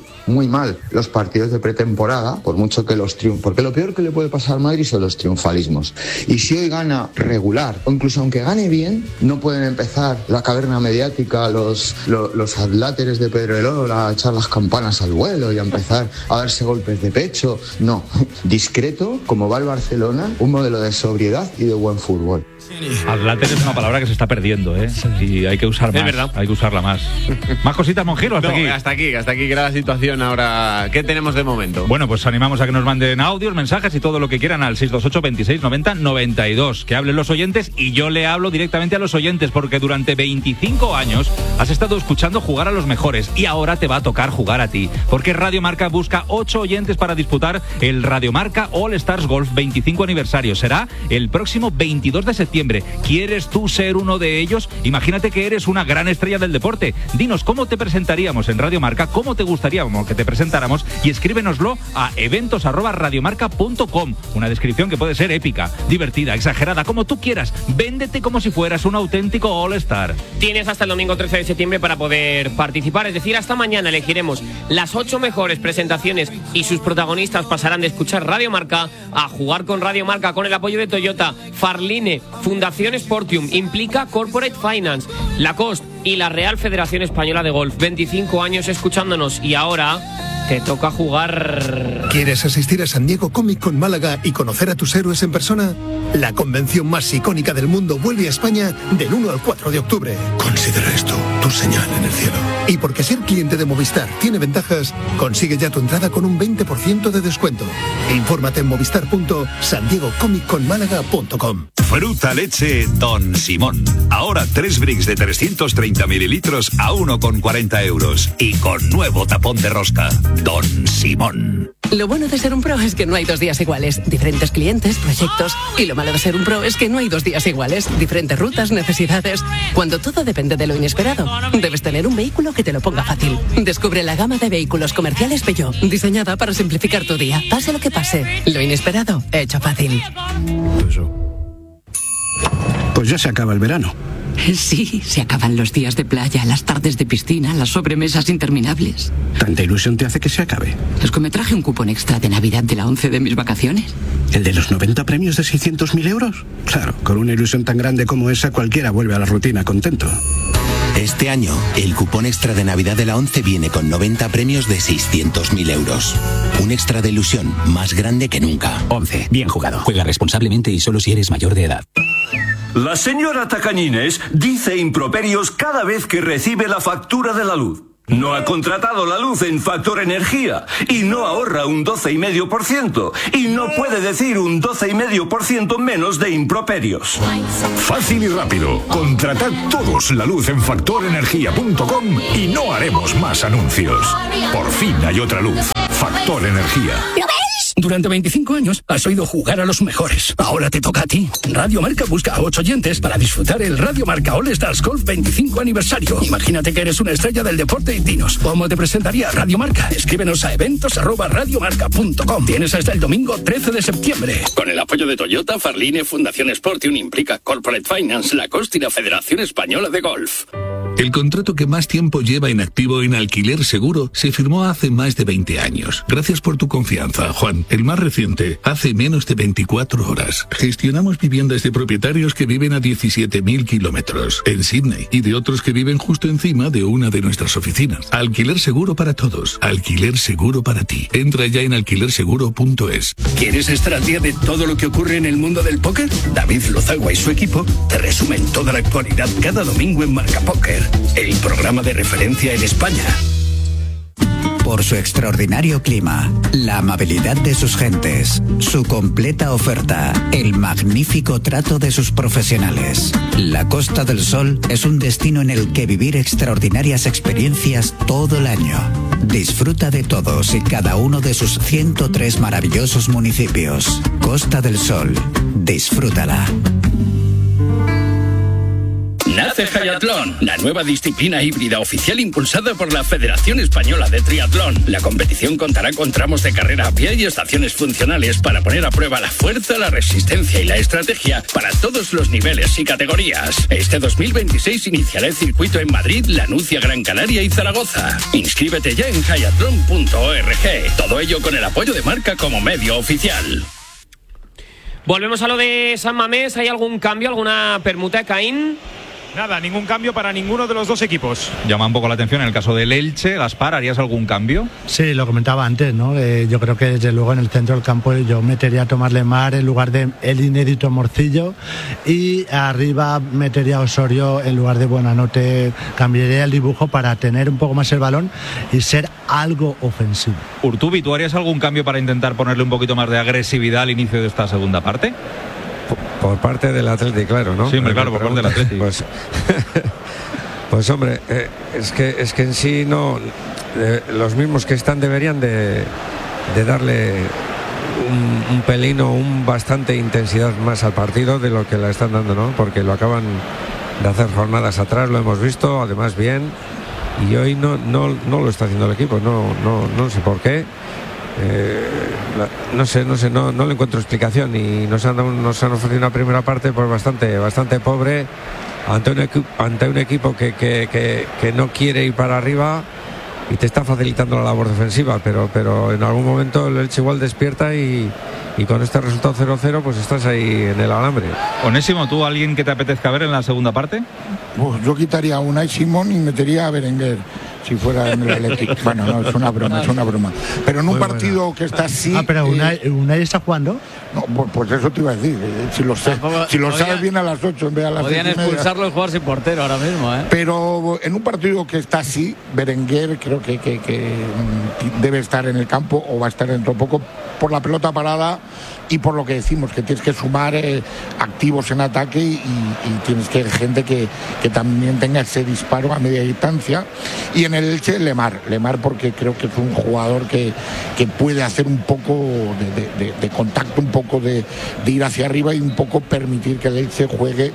los partidos de pretemporada, por mucho que los triunfos, porque lo peor que le puede pasar al Madrid son los triunfalismos. Y si hoy gana regular, o incluso aunque gane bien, no pueden empezar la caverna mediática, los adláteres de Pedrerol a echar las campanas al vuelo y a empezar a darse golpes de pecho. No, discreto, como va el Barcelona, un modelo de sobriedad y de buen fútbol. Adláter es una palabra que se está perdiendo, ¿eh? Y hay que usar más. Verdad. Hay que usarla más. ¿Más cositas, Monjilo? Hasta aquí, que era la situación ahora. ¿Qué tenemos de momento? Bueno, pues animamos a que nos manden audios, mensajes y todo lo que quieran al 628 26 90 92. Que hablen los oyentes, y yo le hablo directamente a los oyentes, porque durante 25 años has estado escuchando jugar a los mejores, y ahora te va a tocar jugar a ti, porque Radio Marca busca 8 oyentes para disputar el Radio Marca All Stars Golf 25 aniversario. Será el próximo 22 de septiembre. ¿Quieres tú ser uno de ellos? Imagínate que eres una gran estrella del deporte. Dinos cómo te presentaríamos en Radio Marca, cómo te gustaría que te presentáramos, y escríbenoslo a eventos@radiomarca.com. Una descripción que puede ser épica, divertida, exagerada, como tú quieras. Véndete como si fueras un auténtico All-Star. Tienes hasta el domingo 13 de septiembre para poder participar, es decir, hasta mañana elegiremos las 8 mejores presentaciones, y sus protagonistas pasarán de escuchar Radio Marca a jugar con Radio Marca, con el apoyo de Toyota, Farline, Fundación Sportium, Implica Corporate Finance, Lacoste y la Real Federación Española de Golf. 25 años escuchándonos, y ahora te toca jugar. ¿Quieres asistir a San Diego Comic Con Málaga y conocer a tus héroes en persona? La convención más icónica del mundo vuelve a España del 1 al 4 de octubre. Considera esto tu señal en el cielo. Y porque ser cliente de Movistar tiene ventajas, consigue ya tu entrada con un 20% de descuento. Infórmate en movistar.sandiegocomicconmálaga.com. Fruta leche Don Simón. Ahora 3 bricks de 330 mililitros a 1,40 euros. Y con nuevo tapón de rosca. Don Simón. Lo bueno de ser un pro es que no hay 2 días iguales. Diferentes clientes, proyectos. Y lo malo de ser un pro es que no hay 2 días iguales. Diferentes rutas, necesidades. Cuando todo depende de lo inesperado, debes tener un vehículo que te lo ponga fácil. Descubre la gama de vehículos comerciales Peugeot, diseñada para simplificar tu día. Pase lo que pase, lo inesperado, hecho fácil. Pues ya se acaba el verano. Sí, se acaban los días de playa, las tardes de piscina, las sobremesas interminables. ¿Tanta ilusión te hace que se acabe? Es que me traje un cupón extra de Navidad de la 11 de mis vacaciones. ¿El de los 90 premios de 600.000 euros? Claro, con una ilusión tan grande como esa, cualquiera vuelve a la rutina contento. Este año, el cupón extra de Navidad de la 11 viene con 90 premios de 600.000 euros. Un extra de ilusión más grande que nunca. 11. Bien jugado. Juega responsablemente y solo si eres mayor de edad. La señora Tacañines dice improperios cada vez que recibe la factura de la luz. No ha contratado la luz en Factor Energía y no ahorra un 12,5% y no puede decir un 12,5% menos de improperios. Fácil y rápido. Contratad todos la luz en factorenergia.com y no haremos más anuncios. Por fin hay otra luz. Factor Energía. ¿Lo ves? Durante 25 años has oído jugar a los mejores. Ahora te toca a ti. Radio Marca busca a 8 oyentes para disfrutar el Radio Marca All Stars Golf 25 aniversario. Imagínate que eres una estrella del deporte y dinos, ¿cómo te presentaría Radio Marca? Escríbenos a eventos@radiomarca.com. Tienes hasta el domingo 13 de septiembre. Con el apoyo de Toyota, Farline, Fundación Sportium, Implica, Corporate Finance, Lacoste y la Federación Española de Golf. El contrato que más tiempo lleva en activo en Alquiler Seguro se firmó hace más de 20 años. Gracias por tu confianza, Juan. El más reciente, hace menos de 24 horas. Gestionamos viviendas de propietarios que viven a 17.000 kilómetros en Sydney y de otros que viven justo encima de una de nuestras oficinas. Alquiler Seguro para todos. Alquiler Seguro para ti. Entra ya en alquilerseguro.es. ¿Quieres estar al día de todo lo que ocurre en el mundo del póker? David Lozagua y su equipo te resumen toda la actualidad cada domingo en Marca Póker, el programa de referencia en España. Por su extraordinario clima, la amabilidad de sus gentes, su completa oferta, el magnífico trato de sus profesionales. La Costa del Sol es un destino en el que vivir extraordinarias experiencias todo el año. Disfruta de todos y cada uno de sus 103 maravillosos municipios. Costa del Sol, disfrútala. Nace Hayatlón, la nueva disciplina híbrida oficial impulsada por la Federación Española de Triatlón. La competición contará con tramos de carrera a pie y estaciones funcionales para poner a prueba la fuerza, la resistencia y la estrategia para todos los niveles y categorías. Este 2026 iniciará el circuito en Madrid, Lanucia, Gran Canaria y Zaragoza. Inscríbete ya en hayatlon.org. Todo ello con el apoyo de Marca como medio oficial. Volvemos a lo de San Mamés. ¿Hay algún cambio, alguna permuta, Caín? Nada, ningún cambio para ninguno de los dos equipos. Llama un poco la atención en el caso del Elche. Gaspar, ¿harías algún cambio? Sí, lo comentaba antes, ¿no? Yo creo que desde luego en el centro del campo yo metería a Tomás Lemar en lugar de el inédito Morcillo y arriba metería a Osorio en lugar de Buenanote. Cambiaría el dibujo para tener un poco más el balón y ser algo ofensivo. Urtubi, ¿tú harías algún cambio para intentar ponerle un poquito más de agresividad al inicio de esta segunda parte? Por parte del Atleti, claro, ¿no? Sí, claro, por parte del Atleti. Pues hombre, es que en sí no, los mismos que están deberían de darle un pelín o bastante intensidad más al partido de lo que la están dando, ¿no? Porque lo acaban de hacer jornadas atrás, lo hemos visto, además bien, y hoy no lo está haciendo el equipo, no sé por qué. No le encuentro explicación y nos han ofrecido una primera parte pues bastante pobre ante un equipo que no quiere ir para arriba y te está facilitando la labor defensiva, pero en algún momento el Elche igual despierta y con este resultado 0-0 pues estás ahí en el alambre. Onésimo, ¿tú alguien que te apetezca ver en la segunda parte? Pues yo quitaría a Unai Simón y metería a Berenguer si fuera en el Atlético. Bueno, no, es una broma. Pero en un partido que está así... pero Unai está jugando. No, pues eso te iba a decir. Si lo sabes bien a las 8 en vez de a las 6:30. Podían expulsarlo y jugar sin portero ahora mismo, ¿eh? Pero en un partido que está así, Berenguer creo que debe estar en el campo o va a estar dentro de poco por la pelota parada y por lo que decimos, que tienes que sumar activos en ataque y tienes que gente que también tenga ese disparo a media distancia. Y en el Elche, Lemar porque creo que es un jugador que puede hacer un poco de contacto, un poco de ir hacia arriba y un poco permitir que el Elche juegue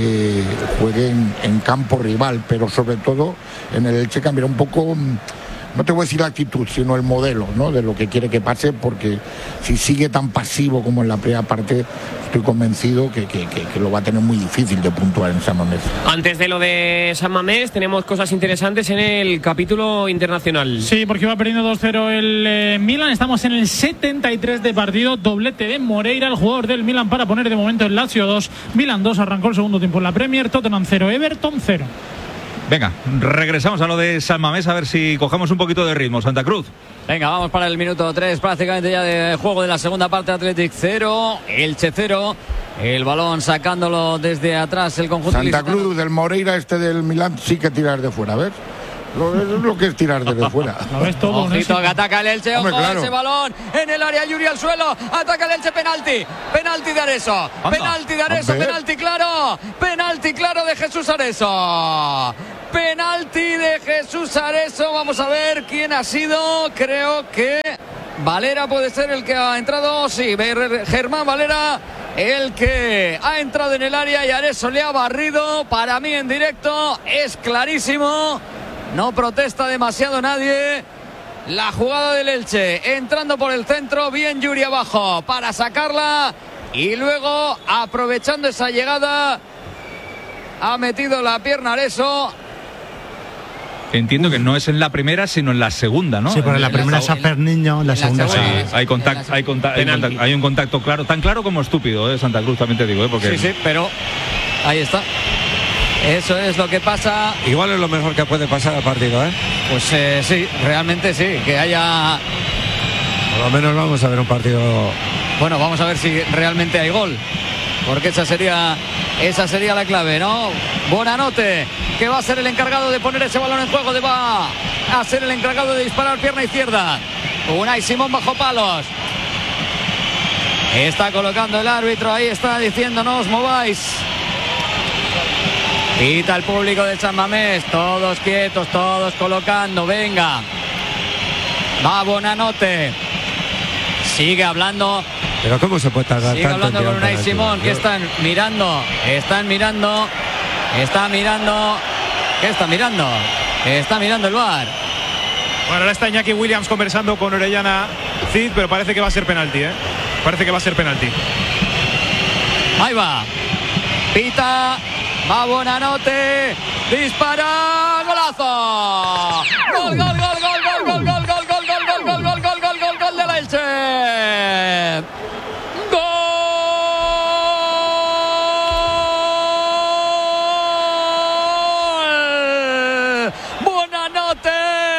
en campo rival, pero sobre todo en el Elche cambiará un poco no te voy a decir la actitud, sino el modelo, ¿no? De lo que quiere que pase, porque si sigue tan pasivo como en la primera parte, estoy convencido que lo va a tener muy difícil de puntuar en San Mamés. Antes de lo de San Mamés, tenemos cosas interesantes en el capítulo internacional. Sí, porque va perdiendo 2-0 el Milan. Estamos en el 73 de partido. Doblete de Moreira, el jugador del Milan, para poner de momento el Lazio 2. Milan 2, arrancó el segundo tiempo en la Premier. Tottenham 0, Everton 0. Venga, regresamos a lo de San Mamés, a ver si cogemos un poquito de ritmo. Santa Cruz. Venga, vamos para el minuto 3, prácticamente ya de juego de la segunda parte. Athletic 0, Elche 0. El balón sacándolo desde atrás el conjunto Santa Cruz, del Moreira, del Milán, sí que tirar de fuera, ¿ves? Lo que es tirar desde fuera. Lo ves todo. Ojito, que ataca el Elche. Hombre, ojo, claro. ese balón en el área. Yuri al suelo. Ataca el Elche. Penalti. Penalti de Areso. Anda. Penalti de Areso. Hombre. Penalti claro. Penalti claro de Jesús Areso. Penalti de Jesús Areso. Vamos a ver quién ha sido. Creo que Valera puede ser el que ha entrado. Sí, Germán Valera, el que ha entrado en el área, y Areso le ha barrido. Para mí en directo es clarísimo. No protesta demasiado nadie. La jugada del Elche, entrando por el centro, bien Yuri abajo para sacarla, y luego aprovechando esa llegada ha metido la pierna Areso. Entiendo que no es en la primera, sino en la segunda, ¿no? Sí, porque la primera es a Ferniño, en la segunda sí. Hay un contacto claro, tan claro como estúpido, Santa Cruz, también te digo, porque... Sí, pero ahí está. Eso es lo que pasa. Igual es lo mejor que puede pasar al partido, ¿eh? Pues sí, realmente sí, que haya... Por lo menos vamos a ver un partido... Bueno, vamos a ver si realmente hay gol, porque esa sería la clave, ¿no? Buonanotte, que va a ser el encargado de poner ese balón en juego, va a ser el encargado de disparar pierna izquierda. Unai Simón bajo palos. Está colocando el árbitro, ahí está diciendo no os mováis. Pita el público de San Mamés, todos quietos, todos colocando, venga. Va Buonanotte. Sigue hablando. Pero ¿cómo se puede tardar Sigue tanto? hablando con Unai Simón, que están mirando. Está mirando. ¿Qué está mirando? Está mirando el VAR. Bueno, ahora está Iñaki Williams conversando con Orellana Cid, pero parece que va a ser penalti, Parece que va a ser penalti. Ahí va. Pita. Va Buonanotte. Dispara. Golazo. Gol, gol, gol, gol, gol, gol, gol, gol, gol, gol, gol, gol, gol, gol, gol, gol de la Elche. Gol. Buonanotte.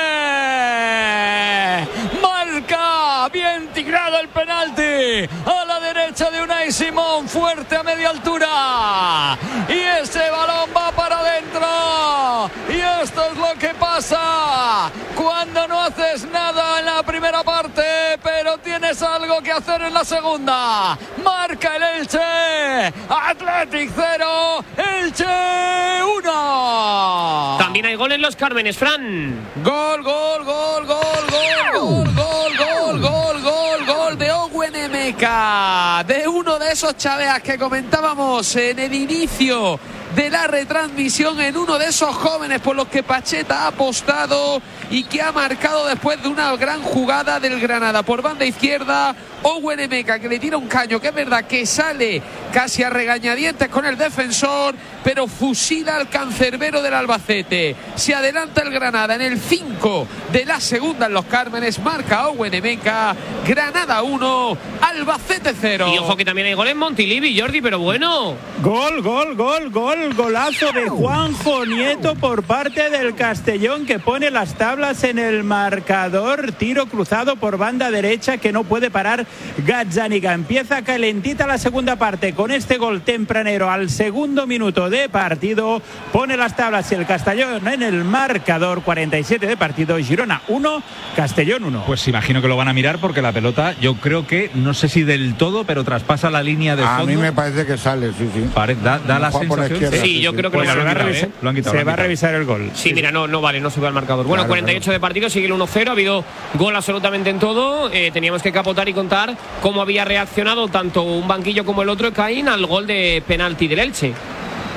Marca. Bien tirado el penalti. A la derecha de Unai Simón. Fuerte a media altura. Y ese balón va para adentro. Y esto es lo que pasa cuando no haces nada en la primera parte, pero tienes algo que hacer en la segunda. Marca el Elche. Athletic 0, Elche 1. También hay gol en los Cármenes, Fran. Gol, gol, gol, gol, gol, gol, gol, gol, gol, gol, gol de Owen Emeka, de uno de esos chaveas que comentábamos en el inicio de la retransmisión, en uno de esos jóvenes por los que Pacheta ha apostado y que ha marcado después de una gran jugada del Granada por banda izquierda. Owen Emeka, que le tira un caño, que es verdad que sale casi a regañadientes con el defensor, pero fusila al cancerbero del Albacete. Se adelanta el Granada en el 5 de la segunda en los Cármenes. Marca Owen Emeka. Granada 1, Albacete 0. Y ojo que también hay gol en Montilivi, Jordi, pero bueno. Gol, golazo de Juanjo Nieto por parte del Castellón, que pone las tablas en el marcador. Tiro cruzado por banda derecha que no puede parar Gazzaniga. Empieza calentita la segunda parte con este gol tempranero al segundo minuto de partido. Pone las tablas el Castellón en el marcador. 47 de partido. Girona 1, Castellón 1. Pues imagino que lo van a mirar, porque la pelota, yo creo que, no sé si del todo, pero traspasa la línea de fondo. A mí me parece que sale, sí. Da la sensación. Sí, yo creo que pues lo han quitado. Se va a revisar el gol. Sí, mira, no vale, no sube al marcador. Bueno, 48 de partido, sigue el 1-0, ha habido gol absolutamente en todo. Teníamos que capotar y contar cómo había reaccionado tanto un banquillo como el otro, Caín, al gol de penalti del Elche.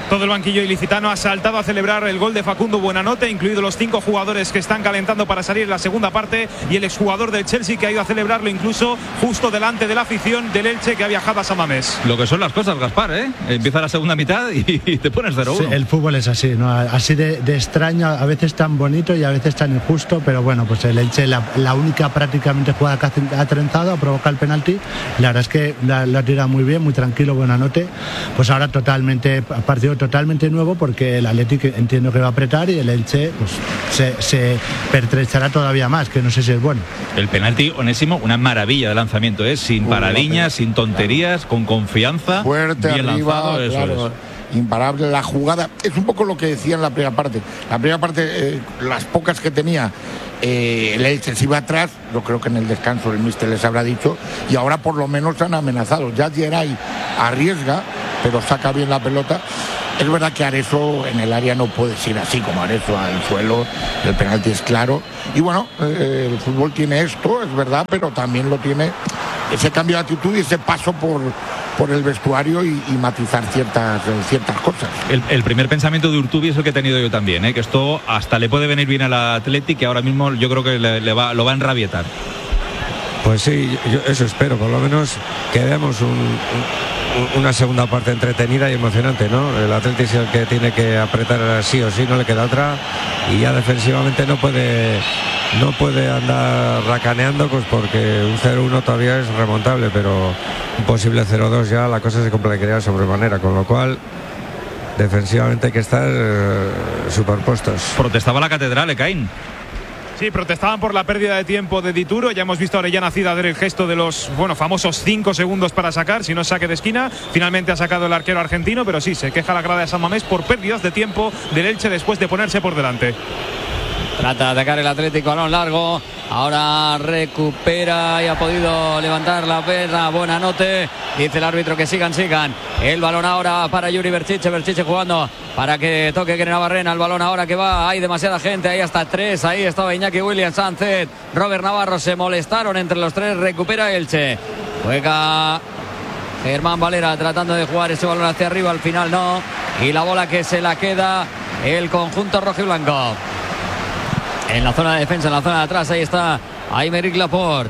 Todo el banquillo ilicitano ha saltado a celebrar el gol de Facundo Buenanote, incluidos los 5 jugadores que están calentando para salir en la segunda parte, y el exjugador del Chelsea que ha ido a celebrarlo incluso justo delante de la afición del Elche que ha viajado a San Mamés. Lo que son las cosas, Gaspar, ¿eh? Empieza la segunda mitad y te pones 0-1. Sí, el fútbol es así, ¿no? Así de extraño, a veces tan bonito y a veces tan injusto, pero bueno, pues el Elche, la única prácticamente jugada que ha trenzado, ha provocado el penalti. La verdad es que la tira muy bien, muy tranquilo, Buenanote. Pues ahora partido totalmente nuevo, porque el Atlético entiendo que va a apretar y el Elche pues, se pertrechará todavía más, que no sé si es bueno. El penalti, Onésimo, una maravilla de lanzamiento, ¿eh? Sin paradiñas, sin tonterías, con confianza, fuerte, bien arriba, lanzado, eso claro. es. Imparable la jugada. Es un poco lo que decía en la primera parte. La primera parte, las pocas que tenía, el Elche se iba atrás. Yo creo que en el descanso el míster les habrá dicho, y ahora por lo menos han amenazado. Ya Geray arriesga, pero saca bien la pelota. Es verdad que Areso en el área no puede ir así como Areso al suelo, el penalti es claro. Y bueno, el fútbol tiene esto, es verdad, pero también lo tiene ese cambio de actitud y ese paso por el vestuario y matizar ciertas cosas. El primer pensamiento de Urtubi es el que he tenido yo también, que esto hasta le puede venir bien al Athletic, que ahora mismo yo creo que lo va a enrabietar. Pues sí, yo eso espero, por lo menos que veamos una segunda parte entretenida y emocionante, ¿no? El Atlético es el que tiene que apretar sí o sí, no le queda otra, y ya defensivamente no puede andar racaneando, pues porque un 0-1 todavía es remontable, pero un posible 0-2 ya la cosa se complicaría sobremanera, con lo cual defensivamente hay que estar superpuestos. Protestaba la catedral, Ekain. Sí, protestaban por la pérdida de tiempo de Dituro. Ya hemos visto a Orellana Cid dar el gesto de los famosos 5 segundos para sacar, si no es saque de esquina. Finalmente ha sacado el arquero argentino, pero sí, se queja la grada de San Mamés por pérdidas de tiempo del Elche después de ponerse por delante. Trata de atacar el Atlético, balón largo. Ahora recupera y ha podido levantar la perna. Buenanote. Dice el árbitro que sigan. El balón ahora para Yuri Berchiche. Berchiche jugando para que toque Keren Navarrena. El balón ahora que va. Hay demasiada gente. Ahí hasta 3. Ahí estaba Iñaki Williams, Sánchez, Robert Navarro. Se molestaron entre los 3. Recupera Elche. Juega Germán Valera tratando de jugar ese balón hacia arriba. Al final no. Y la bola que se la queda el conjunto rojiblanco. En la zona de defensa, en la zona de atrás, ahí está Aymeric Laporte.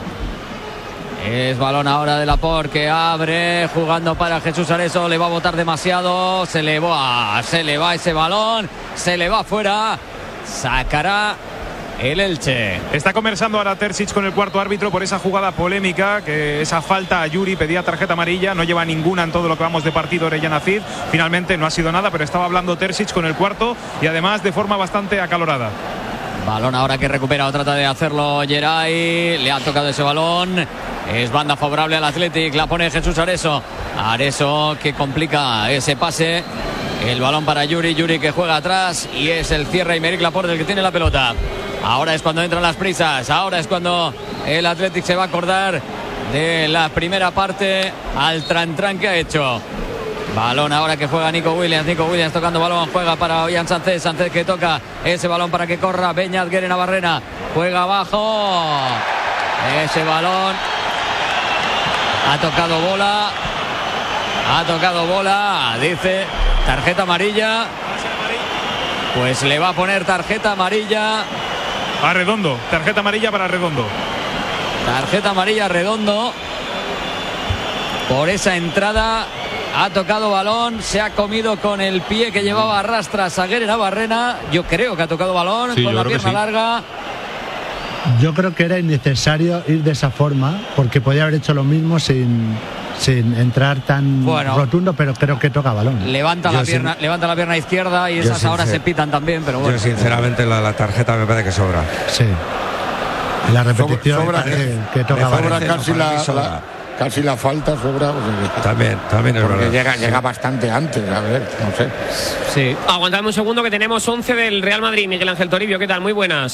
Es balón ahora de Laporte que abre, jugando para Jesús Areso, le va a botar demasiado, se le va ese balón, se le va fuera, sacará el Elche. Está conversando ahora Terzic con el cuarto árbitro por esa jugada polémica, que esa falta a Yuri, pedía tarjeta amarilla, no lleva ninguna en todo lo que vamos de partido Orellana Cid. Finalmente no ha sido nada, pero estaba hablando Terzic con el cuarto y además de forma bastante acalorada. Balón ahora que recupera o trata de hacerlo Geray. Le ha tocado ese balón. Es banda favorable al Athletic. La pone Jesús Areso. Areso que complica ese pase. El balón para Yuri. Yuri que juega atrás. Y es el cierre Aymeric Laporte el que tiene la pelota. Ahora es cuando entran las prisas. Ahora es cuando el Athletic se va a acordar de la primera parte al tran que ha hecho. Balón ahora que juega Nico Williams tocando balón, juega para Ollán Sánchez que toca ese balón para que corra Beñat Keren Navarrena, juega abajo, ese balón ha tocado bola, dice tarjeta amarilla, pues le va a poner tarjeta amarilla a Redondo, tarjeta amarilla para Redondo. Tarjeta amarilla Redondo por esa entrada. Ha tocado balón, se ha comido con el pie que llevaba a rastras a Keren Navarrena. Yo creo que ha tocado balón, sí, con la pierna larga. Yo creo que era innecesario ir de esa forma, porque podía haber hecho lo mismo sin entrar tan rotundo, pero creo que toca balón. Levanta la pierna izquierda y esas ahora se pitan también, pero bueno. Yo sinceramente la tarjeta me parece que sobra. Sí. La repetición sobra que toca balón. Casi la falta sobra. También es verdad. Llega bastante antes, a ver, no sé. Sí. Aguantadme un segundo que tenemos 11 del Real Madrid. Miguel Ángel Toribio, ¿qué tal? Muy buenas.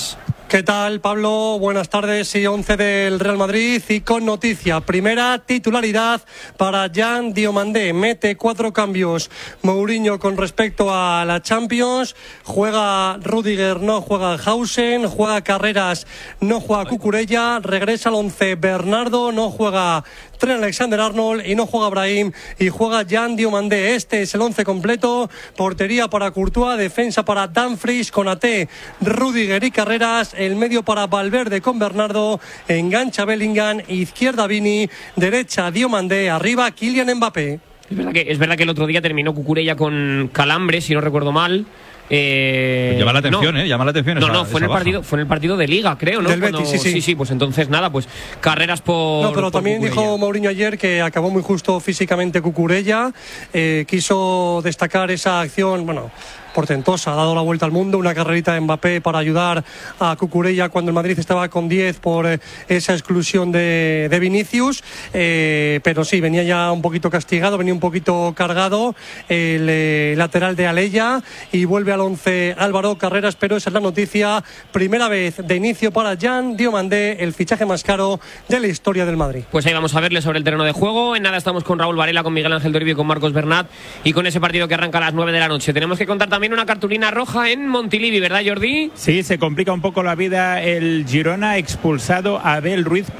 ¿Qué tal, Pablo? Buenas tardes. Y 11 del Real Madrid y con noticia. Primera titularidad para Jan Diomandé. Mete 4 cambios Mourinho con respecto a la Champions. Juega Rüdiger, no juega Hausen. Juega Carreras, no juega Cucurella. Regresa al 11 Bernardo, no juega Trent Alexander-Arnold y no juega Brahim y juega Jan Diomandé. Este es el 11 completo. Portería para Courtois, defensa para Dumfries, Konaté, Rüdiger y Carreras. El medio para Valverde con Bernardo, engancha Bellingham, izquierda Vini, derecha Diomandé, arriba Kylian Mbappé. Es verdad que el otro día terminó Cucurella con calambre, si no recuerdo mal. Llama la atención, no. Llama la atención. Fue en el partido de Liga, creo, ¿no? Del Betis, sí. Pues entonces nada, pues Carreras por. No, pero también Cucurella. dijo Mourinho ayer que acabó muy justo físicamente Cucurella. Quiso destacar esa acción, portentosa, ha dado la vuelta al mundo, una carrerita de Mbappé para ayudar a Cucurella cuando el Madrid estaba con 10 por esa exclusión de Vinicius, pero sí, venía ya un poquito castigado, venía un poquito cargado el lateral de Aleya y vuelve al 11 Álvaro Carreras, pero esa es la noticia, primera vez de inicio para Jan Diomandé, el fichaje más caro de la historia del Madrid. Pues ahí vamos a verle sobre el terreno de juego. En nada estamos con Raúl Varela, con Miguel Ángel Toribio y con Marcos Bernat y con ese partido que arranca a las 9 de la noche. Tenemos que contar también una cartulina roja en Montilivi, ¿verdad, Jordi? Sí, se complica un poco la vida el Girona, expulsado a Abel Ruiz